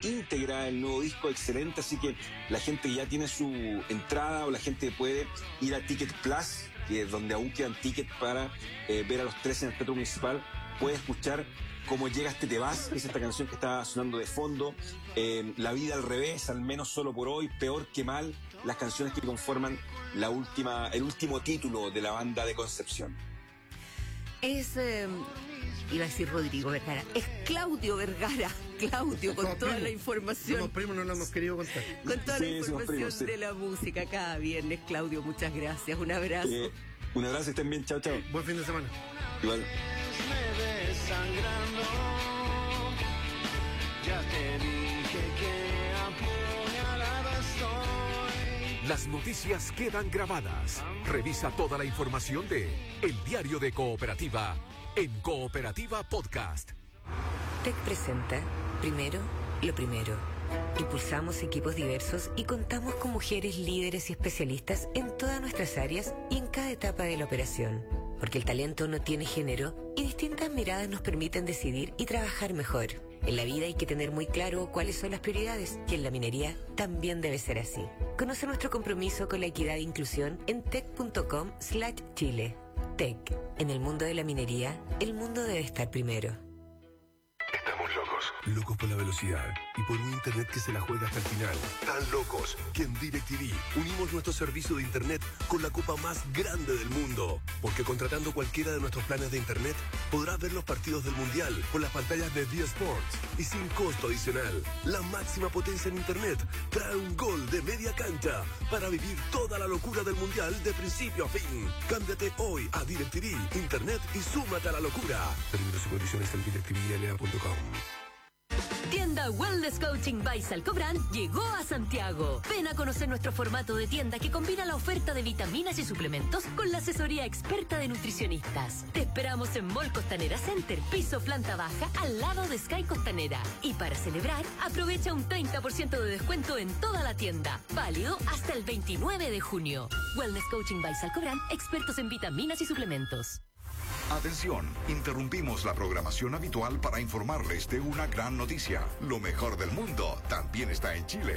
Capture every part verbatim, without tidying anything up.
íntegra el nuevo disco, excelente, así que la gente ya tiene su entrada o la gente puede ir a Ticket Plus, que es donde aún quedan tickets para eh, ver a los tres en el Teatro Municipal, puede escuchar Cómo Llegaste Te Vas, que es esta canción que está sonando de fondo, eh, La Vida al Revés, Al Menos Solo por Hoy, Peor que Mal, las canciones que conforman la última, el último título de la banda de Concepción. Es, eh, iba a decir Rodrigo Vergara, es Claudio Vergara, Claudio, con Somos toda primos. la información. Somos primos, no nos hemos querido contar. Con toda Sí, la somos información primos, sí. de la música cada viernes, Claudio, muchas gracias, un abrazo. Eh, un abrazo, estén bien, chao, chao. Buen fin de semana. Igual. Me desangrando. Ya te dije que apuñalado estoy. Las noticias quedan grabadas. Revisa toda la información de El Diario de Cooperativa en Cooperativa Podcast. T E C presenta Primero, lo primero. Impulsamos equipos diversos y contamos con mujeres líderes y especialistas en todas nuestras áreas y en cada etapa de la operación. Porque el talento no tiene género y distintas miradas nos permiten decidir y trabajar mejor. En la vida hay que tener muy claro cuáles son las prioridades y en la minería también debe ser así. Conoce nuestro compromiso con la equidad e inclusión en tec punto com slash chile. T E C. En el mundo de la minería, el mundo debe estar primero. Estamos locos. Locos por la velocidad y por un internet que se la juega hasta el final. Tan locos que en DirecTV unimos nuestro servicio de internet con la copa más grande del mundo. Porque contratando cualquiera de nuestros planes de internet, podrás ver los partidos del Mundial con las pantallas de D Sports y sin costo adicional. La máxima potencia en internet trae un gol de media cancha para vivir toda la locura del Mundial de principio a fin. Cámbiate hoy a DirecTV, internet y súmate a la locura. Términos y condiciones en directivl a punto com. Tienda Wellness Coaching by Salcobran llegó a Santiago. Ven a conocer nuestro formato de tienda que combina la oferta de vitaminas y suplementos con la asesoría experta de nutricionistas. Te esperamos en Mall Costanera Center, piso planta baja, al lado de Sky Costanera. Y para celebrar, aprovecha un treinta por ciento de descuento en toda la tienda. Válido hasta el veintinueve de junio. Wellness Coaching by Salcobran, expertos en vitaminas y suplementos. Atención, interrumpimos la programación habitual para informarles de una gran noticia. Lo mejor del mundo también está en Chile.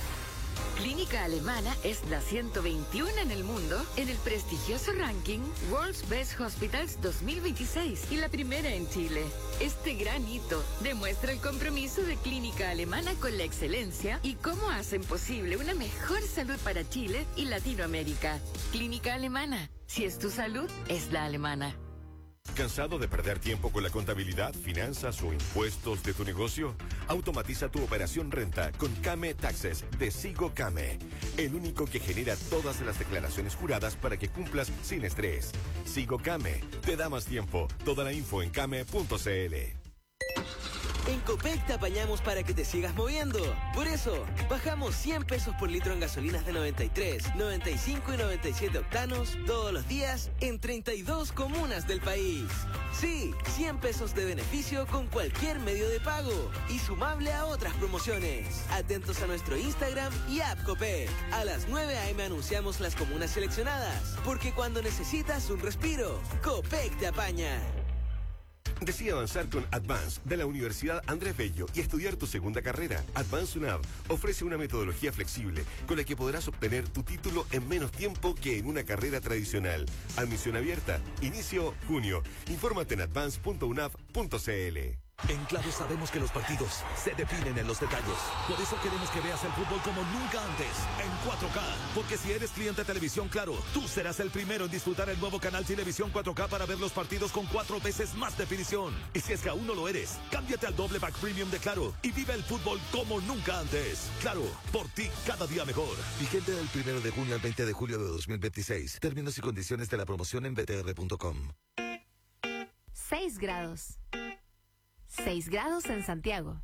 Clínica Alemana es la ciento veintiuno en el mundo en el prestigioso ranking World's Best Hospitals dos mil veintiséis y la primera en Chile. Este gran hito demuestra el compromiso de Clínica Alemana con la excelencia y cómo hacen posible una mejor salud para Chile y Latinoamérica. Clínica Alemana, si es tu salud, es la alemana. ¿Cansado de perder tiempo con la contabilidad, finanzas o impuestos de tu negocio? Automatiza tu operación renta con Came Taxes de Sigo Came, el único que genera todas las declaraciones juradas para que cumplas sin estrés. Sigo Came, te da más tiempo. Toda la info en came punto cl. En Copec te apañamos para que te sigas moviendo. Por eso, bajamos cien pesos por litro en gasolinas de noventa y tres, noventa y cinco y noventa y siete octanos todos los días en treinta y dos comunas del país. Sí, cien pesos de beneficio con cualquier medio de pago y sumable a otras promociones. Atentos a nuestro Instagram y app Copec. A las nueve a eme anunciamos las comunas seleccionadas, porque cuando necesitas un respiro, Copec te apaña. Decide avanzar con Advance de la Universidad Andrés Bello y estudiar tu segunda carrera. Advance UNAV ofrece una metodología flexible con la que podrás obtener tu título en menos tiempo que en una carrera tradicional. Admisión abierta. Inicio junio. Infórmate en advance punto unav punto cl. En Claro sabemos que los partidos se definen en los detalles. Por eso queremos que veas el fútbol como nunca antes, en cuatro K. Porque si eres cliente de Televisión Claro, tú serás el primero en disfrutar el nuevo canal Televisión cuatro K para ver los partidos con cuatro veces más definición. Y si es que aún no lo eres, cámbiate al doble pack premium de Claro y vive el fútbol como nunca antes. Claro, por ti cada día mejor. Vigente del primero de junio al veinte de julio de dos mil veintiséis. Términos y condiciones de la promoción en b t r punto com. seis grados. seis grados en Santiago.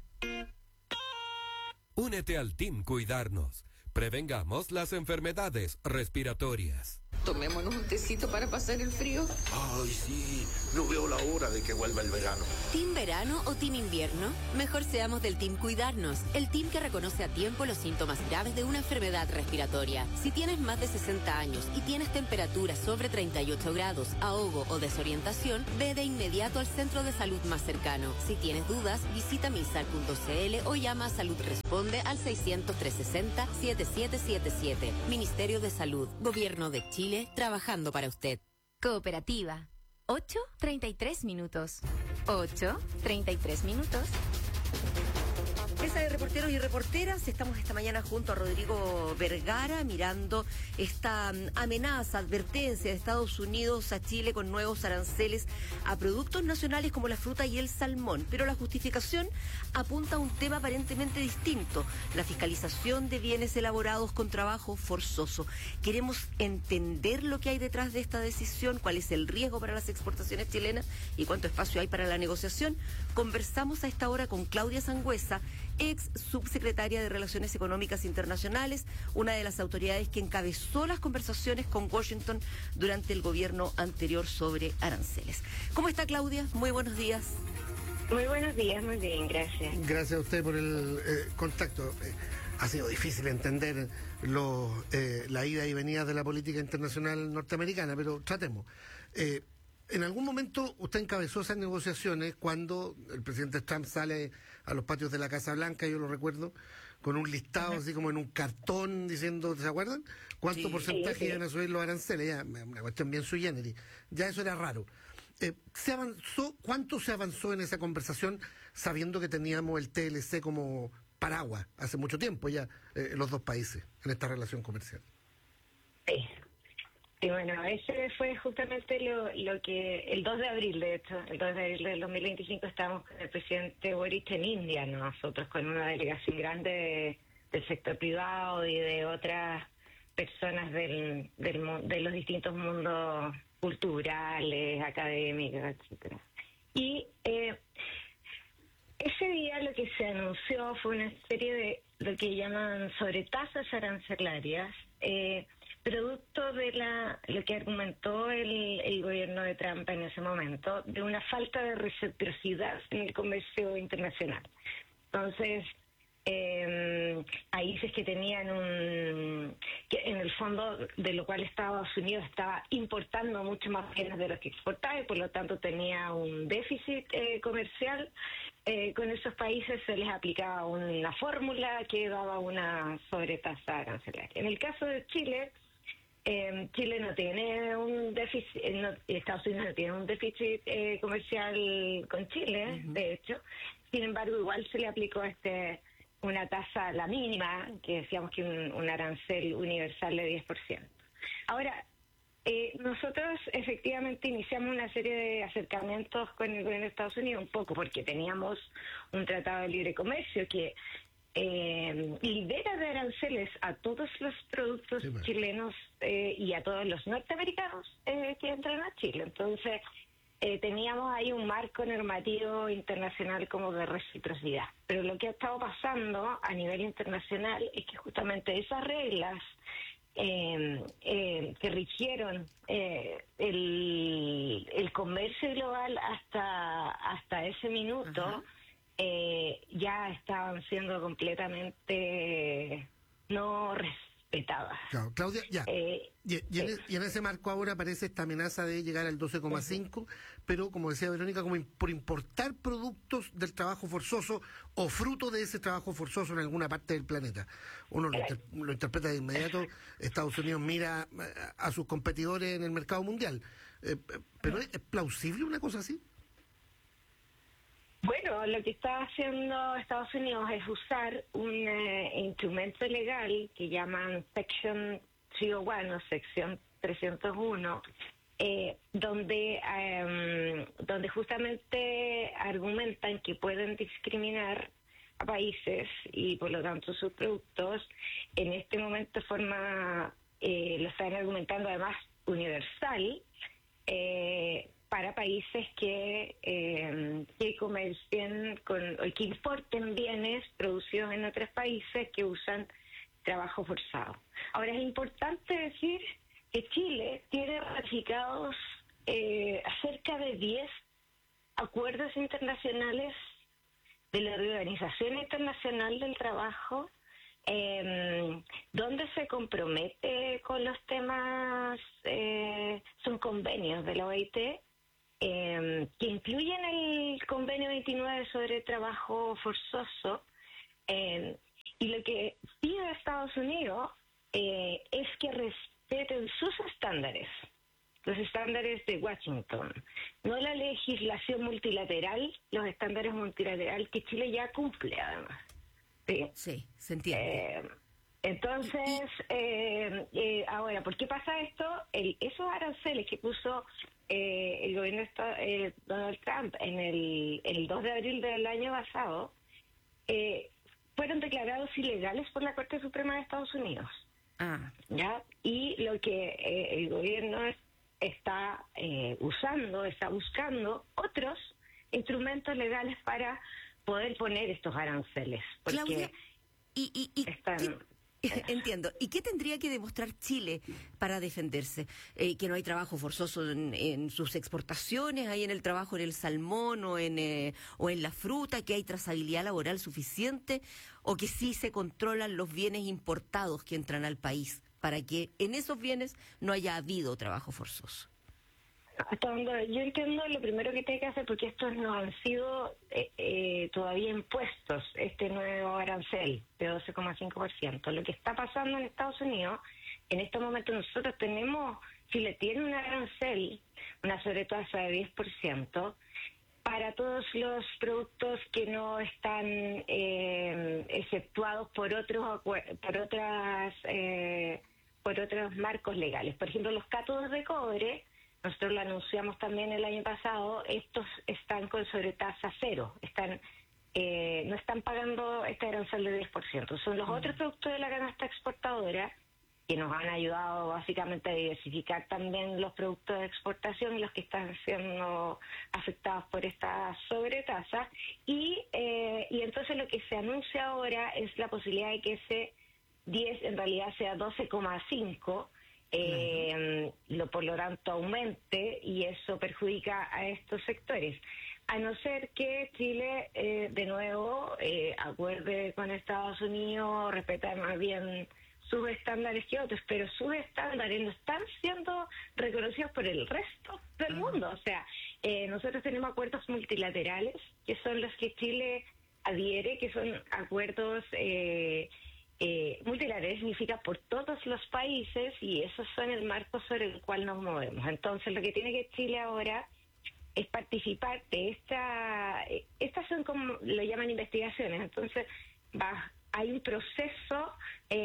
Únete al Team Cuidarnos. Prevengamos las enfermedades respiratorias. Tomémonos un tecito para pasar el frío. Ay, sí, no veo la hora de que vuelva el verano. ¿Team verano o team invierno? Mejor seamos del team cuidarnos, el team que reconoce a tiempo los síntomas graves de una enfermedad respiratoria. Si tienes más de sesenta años y tienes temperatura sobre treinta y ocho grados, ahogo o desorientación, ve de inmediato al centro de salud más cercano. Si tienes dudas, visita misal punto c l o llama a Salud Responde al seiscientos, trescientos sesenta, setenta y siete setenta y siete. Ministerio de Salud, Gobierno de Chile. Trabajando para usted. Cooperativa. ocho treinta y tres minutos. ocho treinta y tres minutos. Mesa de reporteros y reporteras, estamos esta mañana junto a Rodrigo Vergara mirando esta amenaza, advertencia de Estados Unidos a Chile con nuevos aranceles a productos nacionales como la fruta y el salmón. Pero la justificación apunta a un tema aparentemente distinto, la fiscalización de bienes elaborados con trabajo forzoso. Queremos entender lo que hay detrás de esta decisión, cuál es el riesgo para las exportaciones chilenas y cuánto espacio hay para la negociación. Conversamos a esta hora con Claudia Sangüesa, ex subsecretaria de Relaciones Económicas Internacionales, una de las autoridades que encabezó las conversaciones con Washington durante el gobierno anterior sobre aranceles. ¿Cómo está, Claudia? Muy buenos días. Muy buenos días, muy bien, gracias. Gracias a usted por el eh, contacto. Eh, ha sido difícil entender lo, eh, la ida y venida de la política internacional norteamericana, pero tratemos. Eh, En algún momento usted encabezó esas negociaciones cuando el presidente Trump sale a los patios de la Casa Blanca, yo lo recuerdo, con un listado, uh-huh, así como en un cartón diciendo, ¿se acuerdan? ¿Cuánto sí, porcentaje sí, sí. iban a subir los aranceles? Ya, una cuestión bien sui generis. Ya eso era raro. Eh, ¿se avanzó? ¿Cuánto se avanzó en esa conversación sabiendo que teníamos el T L C como paraguas hace mucho tiempo ya eh, en los dos países en esta relación comercial? Sí. Y bueno, ese fue justamente lo, lo que, el dos de abril, de hecho, el dos de abril del dos mil veinticinco estábamos con el presidente Boric en India, nosotros con una delegación grande de, del sector privado y de otras personas del, del, de los distintos mundos culturales, académicos, etcétera. Y eh, ese día lo que se anunció fue una serie de lo que llaman sobretasas arancelarias, eh, producto de la lo que argumentó el, el gobierno de Trump en ese momento, de una falta de reciprocidad en el comercio internacional. Entonces, eh, países que tenían un... que en el fondo, de lo cual Estados Unidos estaba importando mucho más bienes de los que exportaba y por lo tanto tenía un déficit eh, comercial, eh, con esos países se les aplicaba una fórmula que daba una sobretasa arancelaria. En el caso de Chile, Eh, Chile no tiene un déficit, no, Estados Unidos no tiene un déficit eh, comercial con Chile, uh-huh, de hecho. Sin embargo, igual se le aplicó este una tasa, la mínima, que decíamos que un, un arancel universal de diez por ciento. Ahora, eh, nosotros efectivamente iniciamos una serie de acercamientos con el gobierno de Estados Unidos, un poco porque teníamos un tratado de libre comercio que Eh, libera de aranceles a todos los productos sí, bueno. chilenos eh, y a todos los norteamericanos eh, que entran a Chile. Entonces, eh, teníamos ahí un marco normativo internacional como de reciprocidad. Pero lo que ha estado pasando a nivel internacional es que justamente esas reglas eh, eh, que rigieron eh, el, el comercio global hasta, hasta ese minuto, uh-huh, Eh, ya estaban siendo completamente no respetadas. Claro, Claudia, ya. Eh, y, y, en, y en ese marco ahora aparece esta amenaza de llegar al doce coma cinco, uh-huh, pero como decía Verónica, como in, por importar productos del trabajo forzoso o fruto de ese trabajo forzoso en alguna parte del planeta. Uno lo, inter, lo interpreta de inmediato, Estados Unidos mira a, a sus competidores en el mercado mundial. Eh, pero ¿es, ¿es plausible una cosa así? Bueno, lo que está haciendo Estados Unidos es usar un eh, instrumento legal que llaman Section trescientos uno o Sección trescientos uno, eh, donde eh, donde justamente argumentan que pueden discriminar a países y por lo tanto sus productos. En este momento de forma, eh, lo están argumentando además universal, eh, para países que eh, que comercien con, o que importen bienes producidos en otros países que usan trabajo forzado. Ahora, es importante decir que Chile tiene ratificados eh, cerca de diez acuerdos internacionales de la Organización Internacional del Trabajo, eh, donde se compromete con los temas, eh, son convenios de la O I T, eh, que incluyen el convenio veintinueve sobre trabajo forzoso, eh, y lo que pide Estados Unidos eh, es que respeten sus estándares, los estándares de Washington, no la legislación multilateral, los estándares multilaterales que Chile ya cumple además. Sí, sí, se entiende. Eh, entonces, eh, eh, ahora, ¿por qué pasa esto? El, esos aranceles que puso eh, el gobierno de esta- eh, Donald Trump en el, el dos de abril del año pasado, eh, fueron declarados ilegales por la Corte Suprema de Estados Unidos. Ah. ¿Ya? Y lo que eh, el gobierno es- está eh, usando, está buscando otros instrumentos legales para poder poner estos aranceles. Porque Claudia, y, y, y están... ¿qué- entiendo. ¿Y qué tendría que demostrar Chile para defenderse? Eh, ¿Que no hay trabajo forzoso en, en sus exportaciones, hay en el trabajo en el salmón o en, eh, o en la fruta, que hay trazabilidad laboral suficiente, o que sí se controlan los bienes importados que entran al país, para que en esos bienes no haya habido trabajo forzoso? Hasta donde yo entiendo, lo primero que tiene que hacer, porque estos no han sido eh, eh, todavía impuestos, este nuevo arancel de doce coma cinco por ciento. Lo que está pasando en Estados Unidos, en este momento nosotros tenemos, Chile tiene un arancel, una sobretasa de diez por ciento, para todos los productos que no están eh, exceptuados por otros acuer- por otras eh, por otros marcos legales. Por ejemplo, los cátodos de cobre, nosotros lo anunciamos también el año pasado, estos están con sobretasa cero, están eh, no están pagando este arancel de diez por ciento. Son los otros productos de la canasta exportadora que nos han ayudado básicamente a diversificar también los productos de exportación, los que están siendo afectados por esta sobretasa. Y, eh, y entonces lo que se anuncia ahora es la posibilidad de que ese diez en realidad sea doce coma cinco, eh, lo por lo tanto aumente, y eso perjudica a estos sectores. A no ser que Chile, eh, de nuevo, eh, acuerde con Estados Unidos, respeta más bien sus estándares que otros, pero sus estándares no están siendo reconocidos por el resto del mundo. O sea, eh, nosotros tenemos acuerdos multilaterales, que son los que Chile adhiere, que son acuerdos eh, eh, multilaterales, significa por todos los países, y esos son el marco sobre el cual nos movemos. Entonces, lo que tiene que Chile ahora es participar de esta, estas son como lo llaman investigaciones, entonces va, hay un proceso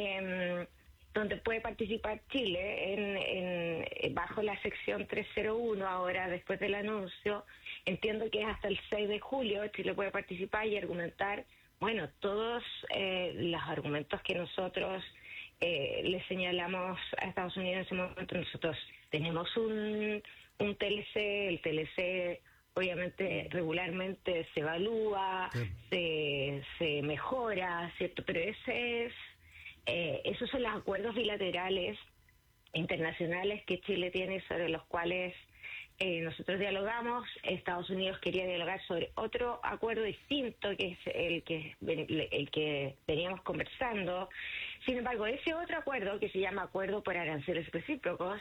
eh, donde puede participar Chile en, en bajo la sección trescientos uno ahora, después del anuncio. Entiendo que es hasta el seis de julio Chile puede participar y argumentar, bueno, todos eh, los argumentos que nosotros eh, le señalamos a Estados Unidos en ese momento. Nosotros tenemos un, un T L C, el T L C obviamente regularmente se evalúa, sí. se, se mejora, ¿cierto? Pero ese es, eh, esos son los acuerdos bilaterales internacionales que Chile tiene, sobre los cuales eh, nosotros dialogamos. Estados Unidos quería dialogar sobre otro acuerdo distinto, que es el que el que veníamos conversando. Sin embargo, ese otro acuerdo, que se llama Acuerdo por Aranceles Recíprocos,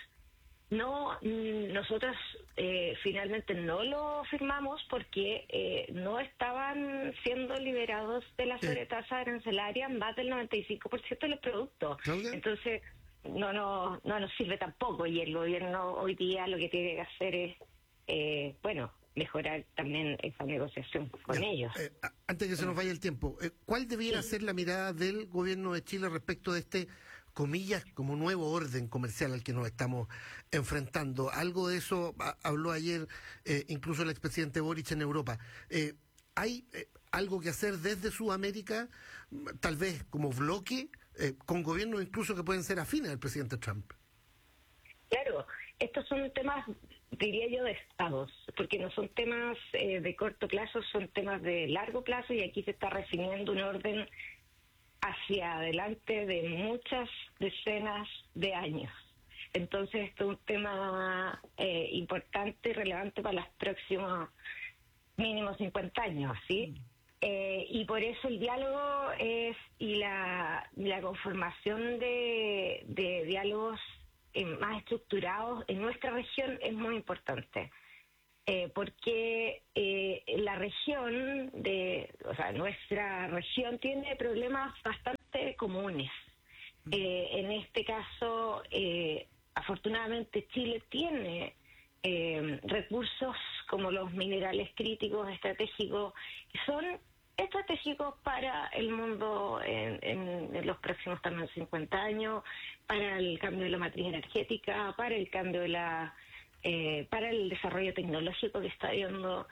no, nosotros eh, finalmente no lo firmamos porque eh, no estaban siendo liberados de la sobretasa arancelaria más del noventa y cinco por ciento de los productos. ¿Claudia? Entonces no, no, no nos sirve tampoco, y el gobierno hoy día lo que tiene que hacer es, eh, bueno, mejorar también esa negociación con ya, ellos. Eh, antes que se nos vaya el tiempo, eh, ¿cuál debiera sí. ser la mirada del gobierno de Chile respecto de este, comillas, como nuevo orden comercial al que nos estamos enfrentando? Algo de eso a, habló ayer eh, incluso el expresidente Boric en Europa. Eh, ¿Hay eh, algo que hacer desde Sudamérica, tal vez como bloque, eh, con gobiernos incluso que pueden ser afines al presidente Trump? Claro, estos son temas, diría yo, de estados, porque no son temas eh, de corto plazo, son temas de largo plazo, y aquí se está definiendo un orden hacia adelante de muchas decenas de años. Entonces, esto es un tema eh, importante y relevante para los próximos mínimo cincuenta años, ¿sí? Eh, y por eso el diálogo es y la, la conformación de, de diálogos eh, más estructurados en nuestra región es muy importante. Eh, porque eh, la región, de, o sea, nuestra región tiene problemas bastante comunes. Eh, en este caso, eh, afortunadamente Chile tiene eh, recursos como los minerales críticos, estratégicos, que son estratégicos para el mundo en, en, en los próximos también cincuenta años, para el cambio de la matriz energética, para el cambio de la... Eh, para el desarrollo tecnológico que está habiendo.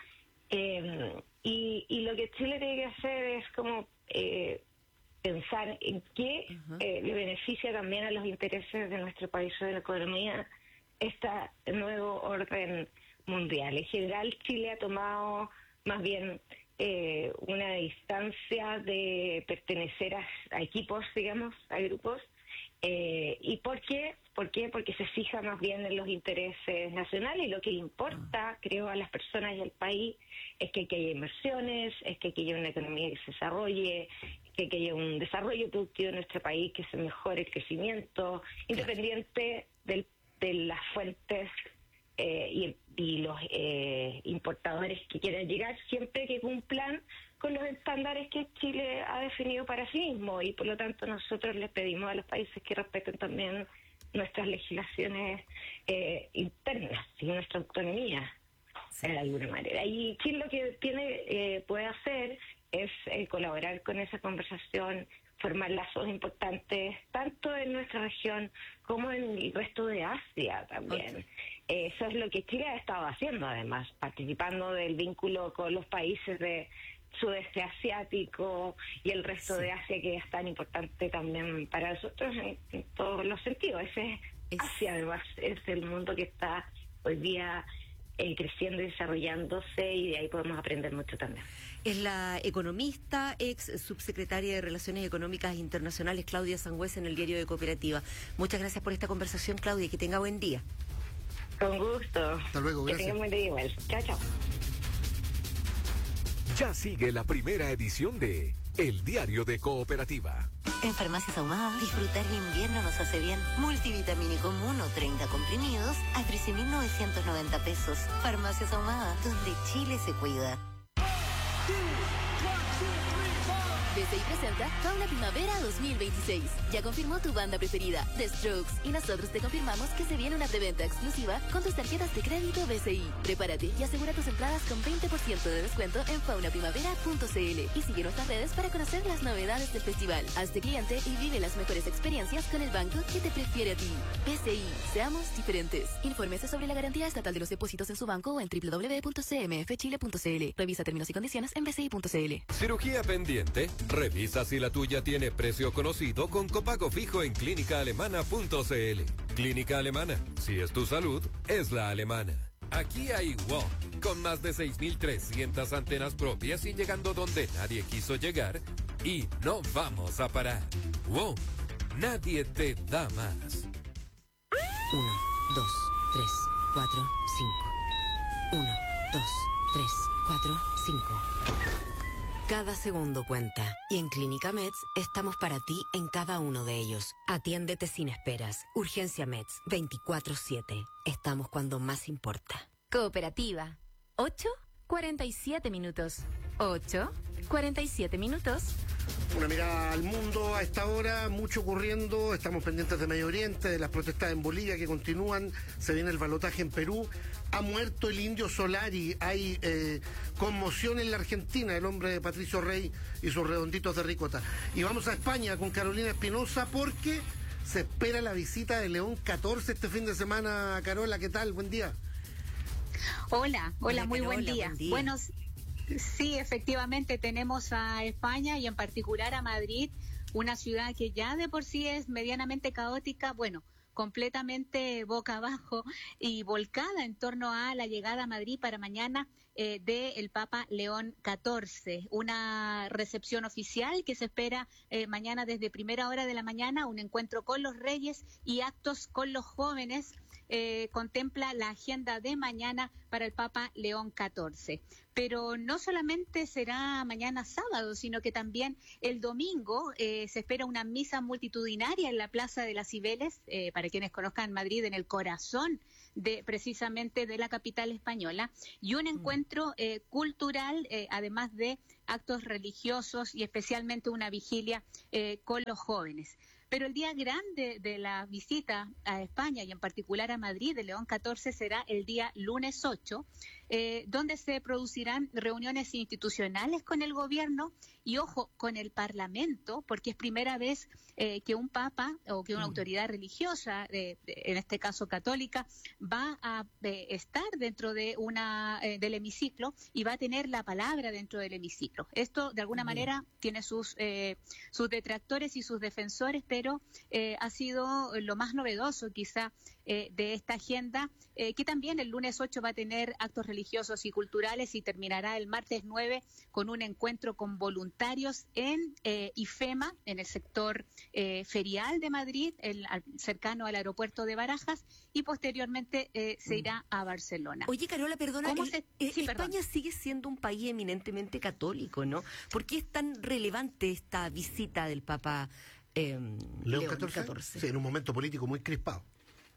Eh, y, y lo que Chile tiene que hacer es como eh, pensar en qué uh-huh. eh, le beneficia también a los intereses de nuestro país o de la economía este nuevo orden mundial. En general, Chile ha tomado más bien eh, una distancia de pertenecer a, a equipos, digamos, a grupos. Eh, ¿Y por qué? ¿Por qué? Porque se fija más bien en los intereses nacionales y lo que le importa, creo, a las personas y al país es que, que haya inversiones, es que, que haya una economía que se desarrolle, que, que haya un desarrollo productivo en nuestro país, que se mejore el crecimiento, independiente del, de las fuentes eh, y, y los eh, importadores que quieran llegar, siempre que cumplan con los estándares que Chile ha definido para sí mismo, y por lo tanto nosotros les pedimos a los países que respeten también nuestras legislaciones eh, internas y nuestra autonomía, sí. de alguna manera. Y Chile lo que tiene eh, puede hacer es eh, colaborar con esa conversación, formar lazos importantes, tanto en nuestra región como en el resto de Asia también. Okay. Eh, eso es lo que Chile ha estado haciendo, además, participando del vínculo con los países de sudeste asiático y el resto sí. de Asia, que es tan importante también para nosotros en, en todos los sentidos. Ese es Asia, además, es el mundo que está hoy día eh, creciendo y desarrollándose, y de ahí podemos aprender mucho también. Es la economista, ex subsecretaria de Relaciones Económicas Internacionales, Claudia Sangüesa, en el Diario de Cooperativa. Muchas gracias por esta conversación, Claudia, y que tenga buen día. Con gusto. Hasta luego, gracias. Que tenga buen día igual. Chao, chao. Ya sigue la primera edición de El Diario de Cooperativa. En Farmacias Ahumada, disfrutar el invierno nos hace bien. Multivitamínico Mono, treinta comprimidos a trece mil novecientos noventa pesos. Farmacias Ahumada, donde Chile se cuida. B C I presenta Fauna Primavera dos mil veintiséis. Ya confirmó tu banda preferida, The Strokes, y nosotros te confirmamos que se viene una preventa exclusiva con tus tarjetas de crédito B C I. Prepárate y asegura tus entradas con veinte por ciento de descuento en fauna primavera punto c l y sigue nuestras redes para conocer las novedades del festival. Hazte cliente y vive las mejores experiencias con el banco que te prefiere a ti. B C I, seamos diferentes. Infórmese sobre la garantía estatal de los depósitos en su banco o en doble u doble u doble u punto c m f chile punto c l. Revisa términos y condiciones en b c i punto c l. Cirugía pendiente. Revisa si la tuya tiene precio conocido con copago fijo en clínica alemana punto c l. Clínica Alemana. Si es tu salud, es la alemana. Aquí hay WOW, con más de seis mil trescientas antenas propias y llegando donde nadie quiso llegar, y no vamos a parar. WOW, nadie te da más. Uno, dos, tres, cuatro, cinco. Uno, dos, tres, cuatro, cinco. Cada segundo cuenta, y en Clínica Meds estamos para ti en cada uno de ellos. Atiéndete sin esperas. Urgencia Meds, veinticuatro siete. Estamos cuando más importa. Cooperativa. ocho, cuarenta y siete minutos. ocho, cuarenta y siete minutos. Una mirada al mundo a esta hora, mucho ocurriendo. Estamos pendientes de Medio Oriente, de las protestas en Bolivia que continúan. Se viene el balotaje en Perú. Ha muerto el indio Solari. Hay eh, conmoción en la Argentina, el hombre de Patricio Rey y sus redonditos de ricota. Y vamos a España con Carolina Espinosa porque se espera la visita de León catorce este fin de semana. Carola, ¿qué tal? Buen día. Hola, hola, hola muy Carola, buen día. buen día. Buenos Sí, efectivamente tenemos a España y en particular a Madrid, una ciudad que ya de por sí es medianamente caótica, bueno, completamente boca abajo y volcada en torno a la llegada a Madrid para mañana eh, del Papa León catorce. Una recepción oficial que se espera eh, mañana desde primera hora de la mañana, un encuentro con los reyes y actos con los jóvenes. Eh, contempla la agenda de mañana para el Papa León catorce. Pero no solamente será mañana sábado, sino que también el domingo eh, se espera una misa multitudinaria en la Plaza de las Cibeles, eh, para quienes conozcan Madrid, en el corazón de precisamente de la capital española, y un encuentro eh, cultural, eh, además de actos religiosos y especialmente una vigilia eh, con los jóvenes. Pero el día grande de la visita a España y en particular a Madrid de León catorce será el día lunes ocho, eh, donde se producirán reuniones institucionales con el gobierno y, ojo, con el Parlamento, porque es primera vez eh, que un papa o que una mm. autoridad religiosa, eh, en este caso católica, va a eh, estar dentro de una eh, del hemiciclo y va a tener la palabra dentro del hemiciclo. Esto, de alguna mm. manera, tiene sus, eh, sus detractores y sus defensores, pero eh, ha sido lo más novedoso quizá eh, de esta agenda, eh, que también el lunes ocho va a tener actos religiosos y culturales y terminará el martes nueve con un encuentro con voluntarios en eh, IFEMA, en el sector eh, ferial de Madrid, el, al, cercano al aeropuerto de Barajas, y posteriormente eh, se irá a Barcelona. Oye, Carola, perdona, el, se, eh, sí, España perdón. sigue siendo un país eminentemente católico, ¿no? ¿Por qué es tan relevante esta visita del Papa Eh, León catorce, sí, en un momento político muy crispado?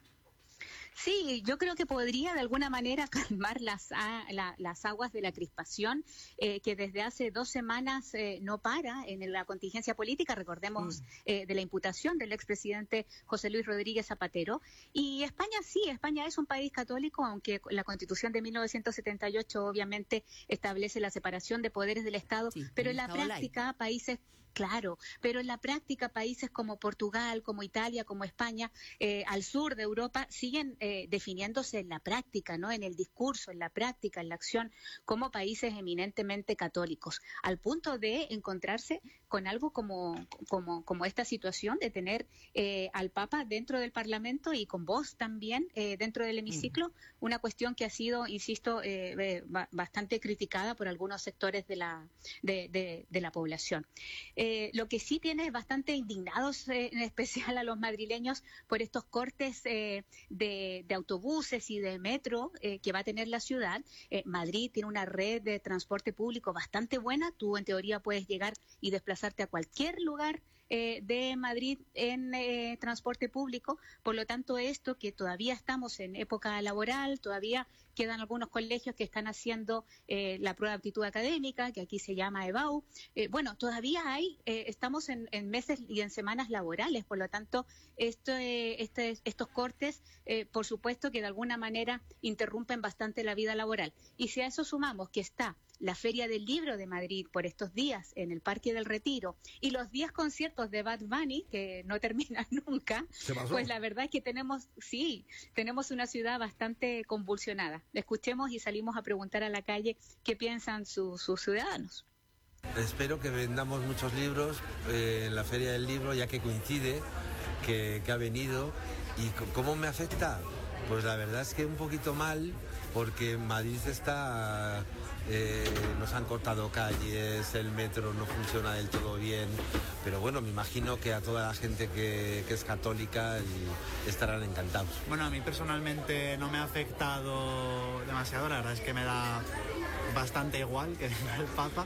Sí, yo creo que podría de alguna manera calmar las, a, la, las aguas de la crispación eh, que desde hace dos semanas eh, no para en la contingencia política, recordemos, mm. eh, de la imputación del expresidente José Luis Rodríguez Zapatero. Y España sí, España es un país católico, aunque la Constitución de mil novecientos setenta y ocho obviamente establece la separación de poderes del Estado, sí, pero en la práctica laico. países... Claro, pero en la práctica países como Portugal, como Italia, como España, eh, al sur de Europa, siguen eh, definiéndose en la práctica, ¿no? En el discurso, en la práctica, en la acción, como países eminentemente católicos, al punto de encontrarse con algo como, como, como esta situación de tener eh, al Papa dentro del Parlamento y con voz también eh, dentro del hemiciclo, mm. una cuestión que ha sido, insisto, eh, eh, bastante criticada por algunos sectores de la, de, de, de la población. Eh, Eh, lo que sí tiene bastante indignados, eh, en especial a los madrileños, por estos cortes eh, de, de autobuses y de metro eh, que va a tener la ciudad. Eh, Madrid tiene una red de transporte público bastante buena. Tú, en teoría, puedes llegar y desplazarte a cualquier lugar Eh, de Madrid en eh, transporte público. Por lo tanto, esto que todavía estamos en época laboral, todavía quedan algunos colegios que están haciendo eh, la prueba de aptitud académica, que aquí se llama EBAU. Eh, bueno, todavía hay, eh, estamos en, en meses y en semanas laborales, por lo tanto, esto, eh, este, estos cortes, eh, por supuesto que de alguna manera interrumpen bastante la vida laboral. Y si a eso sumamos que está la Feria del Libro de Madrid por estos días en el Parque del Retiro y los diez conciertos de Bad Bunny que no terminan nunca, pues la verdad es que tenemos, sí, tenemos una ciudad bastante convulsionada. Escuchemos y salimos a preguntar a la calle qué piensan su, sus ciudadanos. Espero que vendamos muchos libros eh, en la Feria del Libro, ya que coincide que, que ha venido. ¿Y cómo me afecta? Pues la verdad es que un poquito mal, porque Madrid está... Eh, nos han cortado calles, el metro no funciona del todo bien, pero bueno, me imagino que a toda la gente que, que es católica y estarán encantados. Bueno, a mí personalmente no me ha afectado demasiado, la verdad es que me da bastante igual que venga el Papa,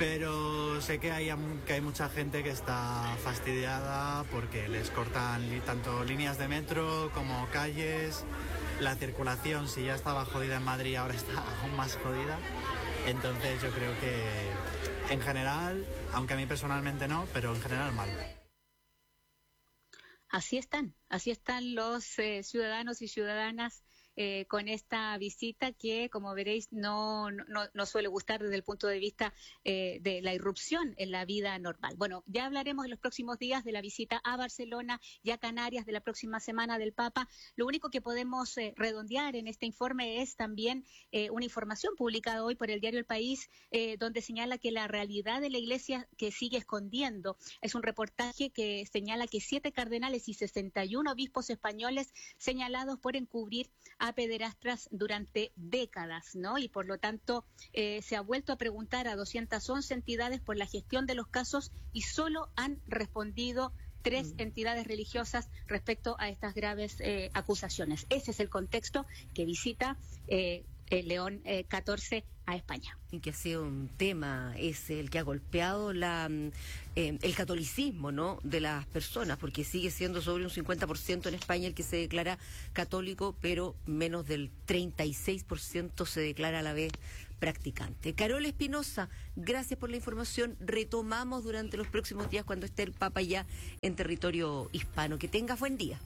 pero sé que hay, que hay mucha gente que está fastidiada porque les cortan tanto líneas de metro como calles. La circulación, si ya estaba jodida en Madrid, ahora está aún más jodida. Entonces yo creo que en general, aunque a mí personalmente no, pero en general mal. Así están, así están los eh, ciudadanos y ciudadanas eh, con esta visita que, como veréis, no, no, no suele gustar desde el punto de vista eh, de la irrupción en la vida normal. Bueno, ya hablaremos en los próximos días de la visita a Barcelona y a Canarias de la próxima semana del Papa. Lo único que podemos eh, redondear en este informe es también eh, una información publicada hoy por el diario El País, eh, donde señala que la realidad de la Iglesia que sigue escondiendo. Es un reportaje que señala que siete cardenales y sesenta y uno obispos españoles señalados por encubrir a a pederastras durante décadas, ¿no? Y por lo tanto eh, se ha vuelto a preguntar a doscientas once entidades por la gestión de los casos y solo han respondido tres mm. entidades religiosas respecto a estas graves eh, acusaciones. Ese es el contexto que visita eh, el León eh, catorce a España. Y que ha sido un tema, es el que ha golpeado la eh, el catolicismo, ¿no?, de las personas, porque sigue siendo sobre un cincuenta por ciento en España el que se declara católico, pero menos del treinta y seis por ciento se declara a la vez practicante. Carola Espinosa, gracias por la información. Retomamos durante los próximos días cuando esté el Papa ya en territorio hispano. Que tengas buen día.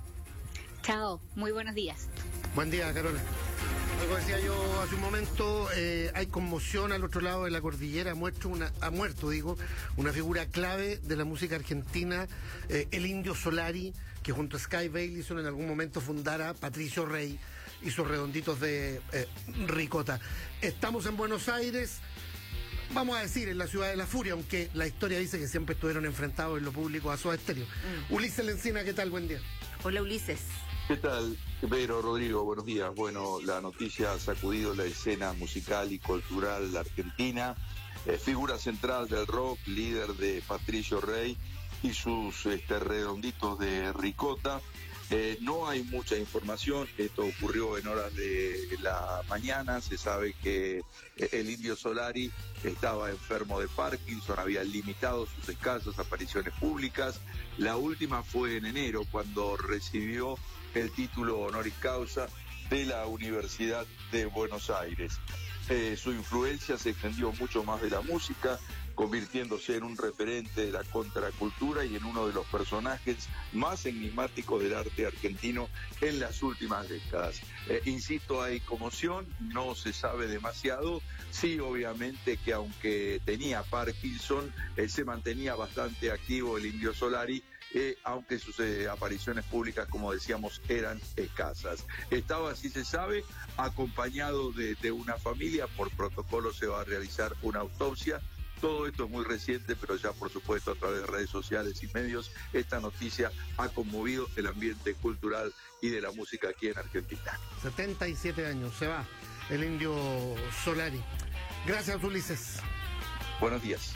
Chao, muy buenos días. Buen día, Carola. Algo decía yo hace un momento, eh, hay conmoción al otro lado de la cordillera, ha muerto, una, ha muerto digo, una figura clave de la música argentina, eh, el Indio Solari, que junto a Sky Bailison en algún momento fundara Patricio Rey y sus redonditos de eh, ricota. Estamos en Buenos Aires, vamos a decir, en la ciudad de la furia, aunque la historia dice que siempre estuvieron enfrentados en lo público a Soda Stereo. Mm. Ulises Lencina, ¿qué tal? Buen día. Hola, Ulises. ¿Qué tal, Pedro, Rodrigo? Buenos días. Bueno, la noticia ha sacudido la escena musical y cultural argentina. Eh, figura central del rock, líder de Patricio Rey y sus este, redonditos de ricota. Eh, no hay mucha información, esto ocurrió en horas de la mañana, se sabe que eh, el Indio Solari estaba enfermo de Parkinson, había limitado sus escasas apariciones públicas. La última fue en enero, cuando recibió el título honoris causa de la Universidad de Buenos Aires. Eh, su influencia se extendió mucho más de la música, convirtiéndose en un referente de la contracultura y en uno de los personajes más enigmáticos del arte argentino en las últimas décadas. Eh, insisto, hay conmoción, no se sabe demasiado. Sí, obviamente que aunque tenía Parkinson, eh, se mantenía bastante activo el Indio Solari, Eh, aunque sus eh, apariciones públicas, como decíamos, eran escasas. Estaba, así se sabe, acompañado de, de una familia. Por protocolo se va a realizar una autopsia. Todo esto es muy reciente, pero ya por supuesto a través de redes sociales y medios, esta noticia ha conmovido el ambiente cultural y de la música aquí en Argentina. setenta y siete años, se va el Indio Solari. Gracias, Ulises. Buenos días.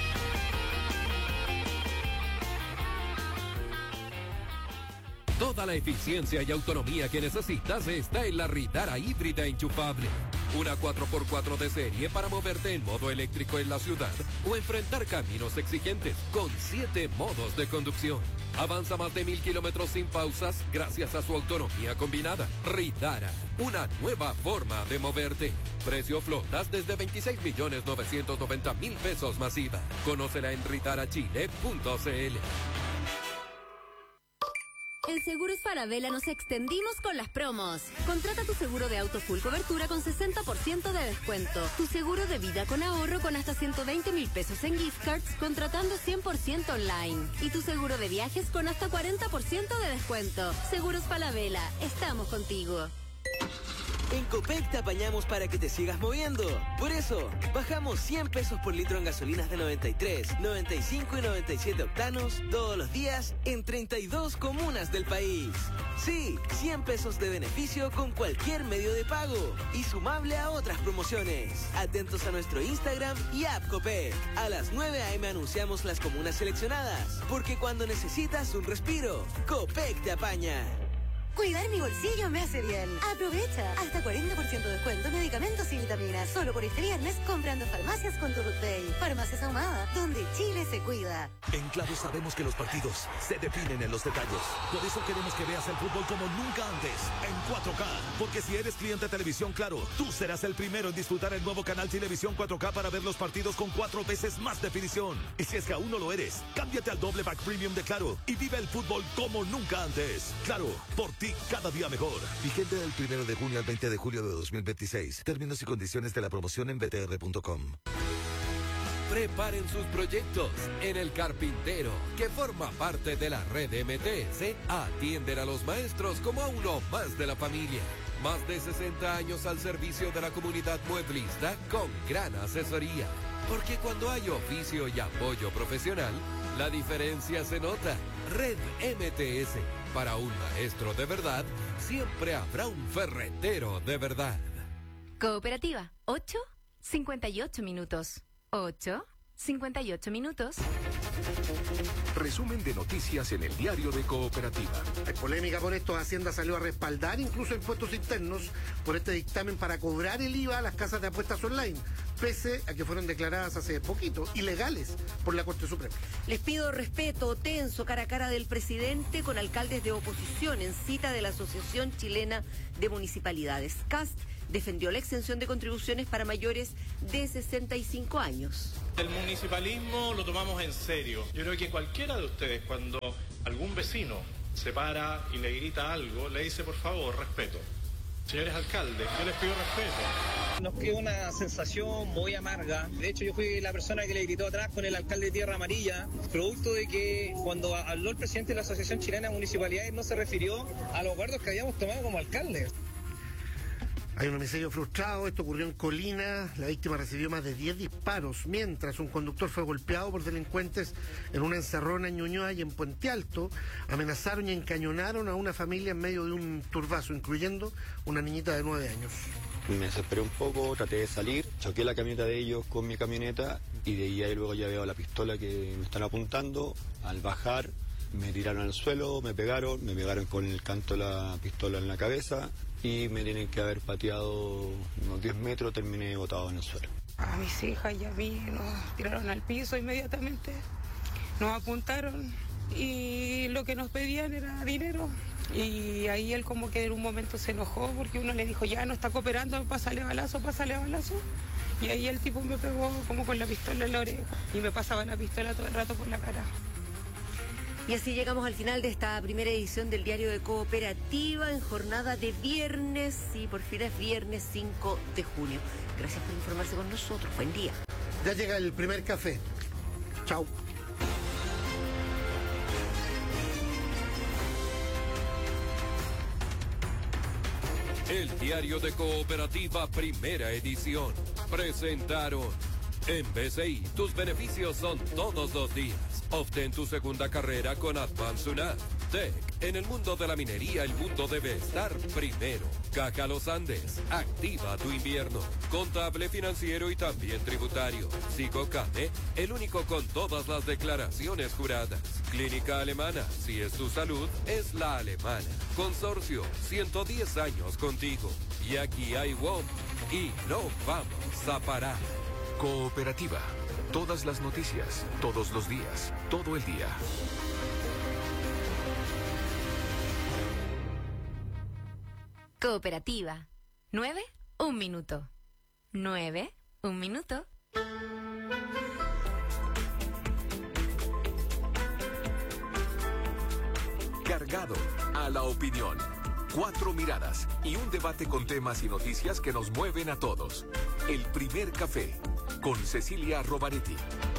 Toda la eficiencia y autonomía que necesitas está en la Ritara híbrida enchufable. Una cuatro por cuatro de serie para moverte en modo eléctrico en la ciudad o enfrentar caminos exigentes con siete modos de conducción. Avanza más de mil kilómetros sin pausas gracias a su autonomía combinada. Ritara, una nueva forma de moverte. Precio flotas desde veintiséis millones novecientos noventa mil pesos masiva. Conócela en ritarachile punto c l. En Seguros Falabella nos extendimos con las promos. Contrata tu seguro de auto full cobertura con sesenta por ciento de descuento. Tu seguro de vida con ahorro con hasta ciento veinte mil pesos en gift cards contratando cien por ciento online. Y tu seguro de viajes con hasta cuarenta por ciento de descuento. Seguros Falabella, estamos contigo. En Copec te apañamos para que te sigas moviendo. Por eso, bajamos cien pesos por litro en gasolinas de noventa y tres, noventa y cinco y noventa y siete octanos todos los días en treinta y dos comunas del país. Sí, cien pesos de beneficio con cualquier medio de pago y sumable a otras promociones. Atentos a nuestro Instagram y app Copec. A las nueve a eme anunciamos las comunas seleccionadas, porque cuando necesitas un respiro, Copec te apaña. Cuidar mi bolsillo me hace bien. Aprovecha. Hasta cuarenta por ciento de descuento en medicamentos y vitaminas. Solo por este viernes comprando farmacias con tu Pay. Farmacias Ahumada, donde Chile se cuida. En Claro sabemos que los partidos se definen en los detalles. Por eso queremos que veas el fútbol como nunca antes, en cuatro K. Porque si eres cliente de Televisión Claro, tú serás el primero en disfrutar el nuevo canal Televisión cuatro K para ver los partidos con cuatro veces más definición. Y si es que aún no lo eres, cámbiate al doble pack premium de Claro y vive el fútbol como nunca antes. Claro, por ti cada día mejor. Vigente del primero de junio al veinte de julio de dos mil veintiséis. Términos y condiciones de la promoción en b t r punto com. Preparen sus proyectos en El Carpintero, que forma parte de la red M T S. Atienden a los maestros como a uno más de la familia. Más de sesenta años al servicio de la comunidad mueblista con gran asesoría. Porque cuando hay oficio y apoyo profesional, la diferencia se nota. Red M T S, para un maestro de verdad siempre habrá un ferretero de verdad. Cooperativa, ocho cincuenta y ocho minutos. ocho cincuenta y ocho minutos. Resumen de noticias en el diario de Cooperativa. Hay polémica por esto. Hacienda salió a respaldar incluso impuestos internos por este dictamen para cobrar el I V A a las casas de apuestas online, pese a que fueron declaradas hace poquito ilegales por la Corte Suprema. Les pido respeto tenso cara a cara del presidente con alcaldes de oposición en cita de la Asociación Chilena de Municipalidades. Cast defendió la exención de contribuciones para mayores de sesenta y cinco años. El municipalismo lo tomamos en serio. Yo creo que cualquiera de ustedes, cuando algún vecino se para y le grita algo, le dice por favor, respeto. Señores alcaldes, yo les pido respeto. Nos quedó una sensación muy amarga. De hecho, yo fui la persona que le gritó atrás con el alcalde de Tierra Amarilla, producto de que cuando habló el presidente de la Asociación Chilena de Municipalidades no se refirió a los acuerdos que habíamos tomado como alcaldes. Hay un homicidio frustrado, esto ocurrió en Colina, la víctima recibió más de diez disparos, mientras un conductor fue golpeado por delincuentes en una encerrona en Ñuñoa y en Puente Alto. Amenazaron y encañonaron a una familia en medio de un turbazo, incluyendo una niñita de nueve años. Me desesperé un poco, traté de salir, choqué la camioneta de ellos con mi camioneta y de ahí luego ya veo la pistola que me están apuntando. Al bajar me tiraron al suelo, me pegaron, me pegaron con el canto de la pistola en la cabeza y me tienen que haber pateado unos diez metros, terminé botado en el suelo. A mis hijas y a mí nos tiraron al piso inmediatamente, nos apuntaron y lo que nos pedían era dinero. Y ahí él como que en un momento se enojó porque uno le dijo, ya no está cooperando, pásale balazo, pásale balazo. Y ahí el tipo me pegó como con la pistola en la oreja y me pasaba la pistola todo el rato por la cara. Y así llegamos al final de esta primera edición del Diario de Cooperativa en jornada de viernes, y por fin es viernes cinco de junio. Gracias por informarse con nosotros. Buen día. Ya llega el primer café. Chau. El Diario de Cooperativa, primera edición. Presentaron. En B C I, tus beneficios son todos los días. Obtén tu segunda carrera con Advance U N A D. Tech. En el mundo de la minería, el mundo debe estar primero. Caja Los Andes. Activa tu invierno. Contable, financiero y también tributario. Psicocame, el único con todas las declaraciones juradas. Clínica Alemana. Si es tu salud, es la alemana. Consorcio. ciento diez años contigo. Y aquí hay W O M. Y no vamos a parar. Cooperativa. Todas las noticias, todos los días, todo el día. Cooperativa. Nueve, un minuto. Nueve, un minuto. Cargado a la opinión. Cuatro miradas y un debate con temas y noticias que nos mueven a todos. El primer café con Cecilia Rovaretti.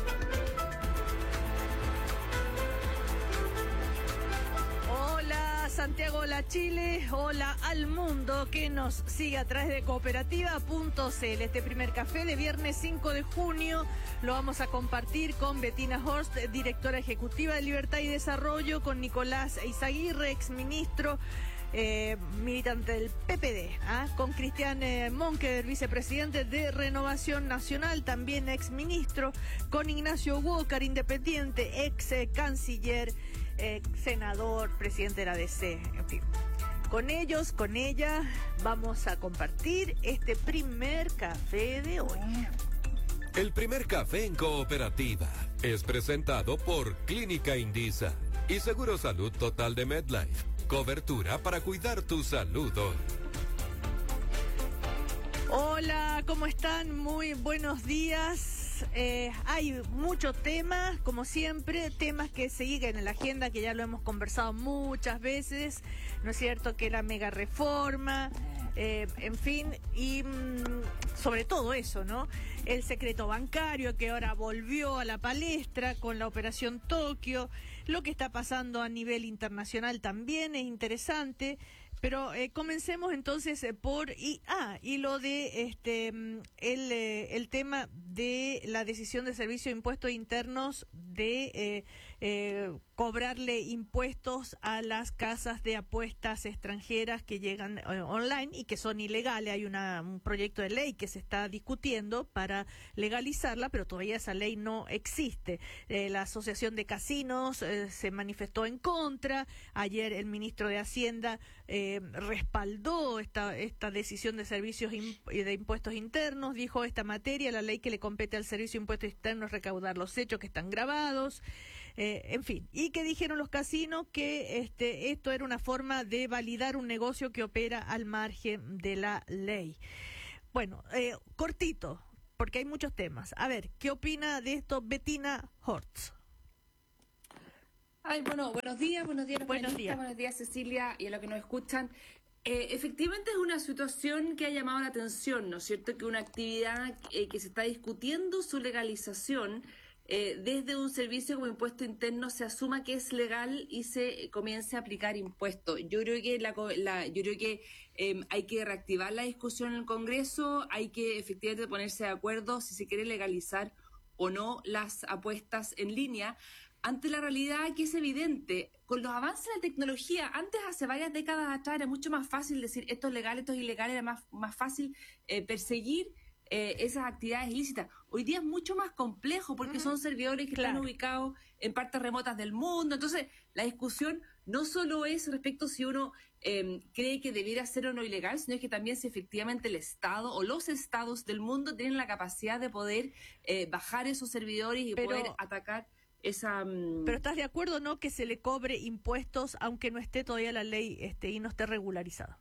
Hola Santiago, hola Chile, hola al mundo que nos sigue a través de cooperativa punto c l. Este primer café de viernes cinco de junio lo vamos a compartir con Bettina Horst, directora ejecutiva de Libertad y Desarrollo, con Nicolás Izaguirre, exministro Eh, militante del P P D, ¿ah? con Cristian eh, Monqueder, vicepresidente de Renovación Nacional, también ex ministro, con Ignacio Walker, independiente, ex eh, canciller, eh, senador, presidente de la A D C, en fin. Con ellos, con ella, vamos a compartir este primer café de hoy. El primer café en Cooperativa es presentado por Clínica Indisa y Seguro Salud Total de MedLife. Cobertura para cuidar tu salud hoy. Hola, ¿cómo están? Muy buenos días. Eh, hay muchos temas, como siempre, temas que siguen en la agenda, que ya lo hemos conversado muchas veces, ¿no es cierto? Que la mega reforma, eh, en fin, y mmm, sobre todo eso, ¿no? El secreto bancario, que ahora volvió a la palestra con la operación Tokio. Lo que está pasando a nivel internacional también es interesante. Pero eh, comencemos entonces eh, por y ah y lo de este el eh, el tema de la decisión de Servicio de Impuestos Internos de eh, eh, cobrarle impuestos a las casas de apuestas extranjeras que llegan eh, online y que son ilegales. Hay una, un proyecto de ley que se está discutiendo para legalizarla, pero todavía esa ley no existe. Eh, la Asociación de Casinos eh, se manifestó en contra. Ayer el ministro de Hacienda eh, respaldó esta, esta decisión de servicios y de impuestos internos. Dijo: esta materia, la ley que le compete al Servicio de Impuestos Internos es recaudar los hechos que están grabados. Eh, en fin, y que dijeron los casinos que este esto era una forma de validar un negocio que opera al margen de la ley. Bueno, eh, cortito, porque hay muchos temas. A ver, ¿qué opina de esto Bettina Hortz? Ay, bueno, buenos días, buenos días, buenos días, buenos días Cecilia y a los que nos escuchan. Eh, efectivamente es una situación que ha llamado la atención, ¿no es cierto? Que una actividad eh, que se está discutiendo su legalización eh, desde un servicio como impuesto interno se asuma que es legal y se eh, comience a aplicar impuestos. Yo creo que la, la yo creo que eh, hay que reactivar la discusión en el Congreso, hay que efectivamente ponerse de acuerdo si se quiere legalizar o no las apuestas en línea, ante la realidad que es evidente. Con los avances de la tecnología, antes, hace varias décadas atrás, era mucho más fácil decir esto es legal, esto es ilegal, era más, más fácil eh, perseguir eh, esas actividades ilícitas. Hoy día es mucho más complejo porque uh-huh. son servidores que claro. están ubicados en partes remotas del mundo. Entonces, la discusión no solo es respecto si uno eh, cree que debiera ser o no ilegal, sino es que también si efectivamente el Estado o los estados del mundo tienen la capacidad de poder eh, bajar esos servidores y Pero... poder atacar esa... Um... Pero ¿estás de acuerdo o no que se le cobre impuestos aunque no esté todavía la ley este, y no esté regularizado?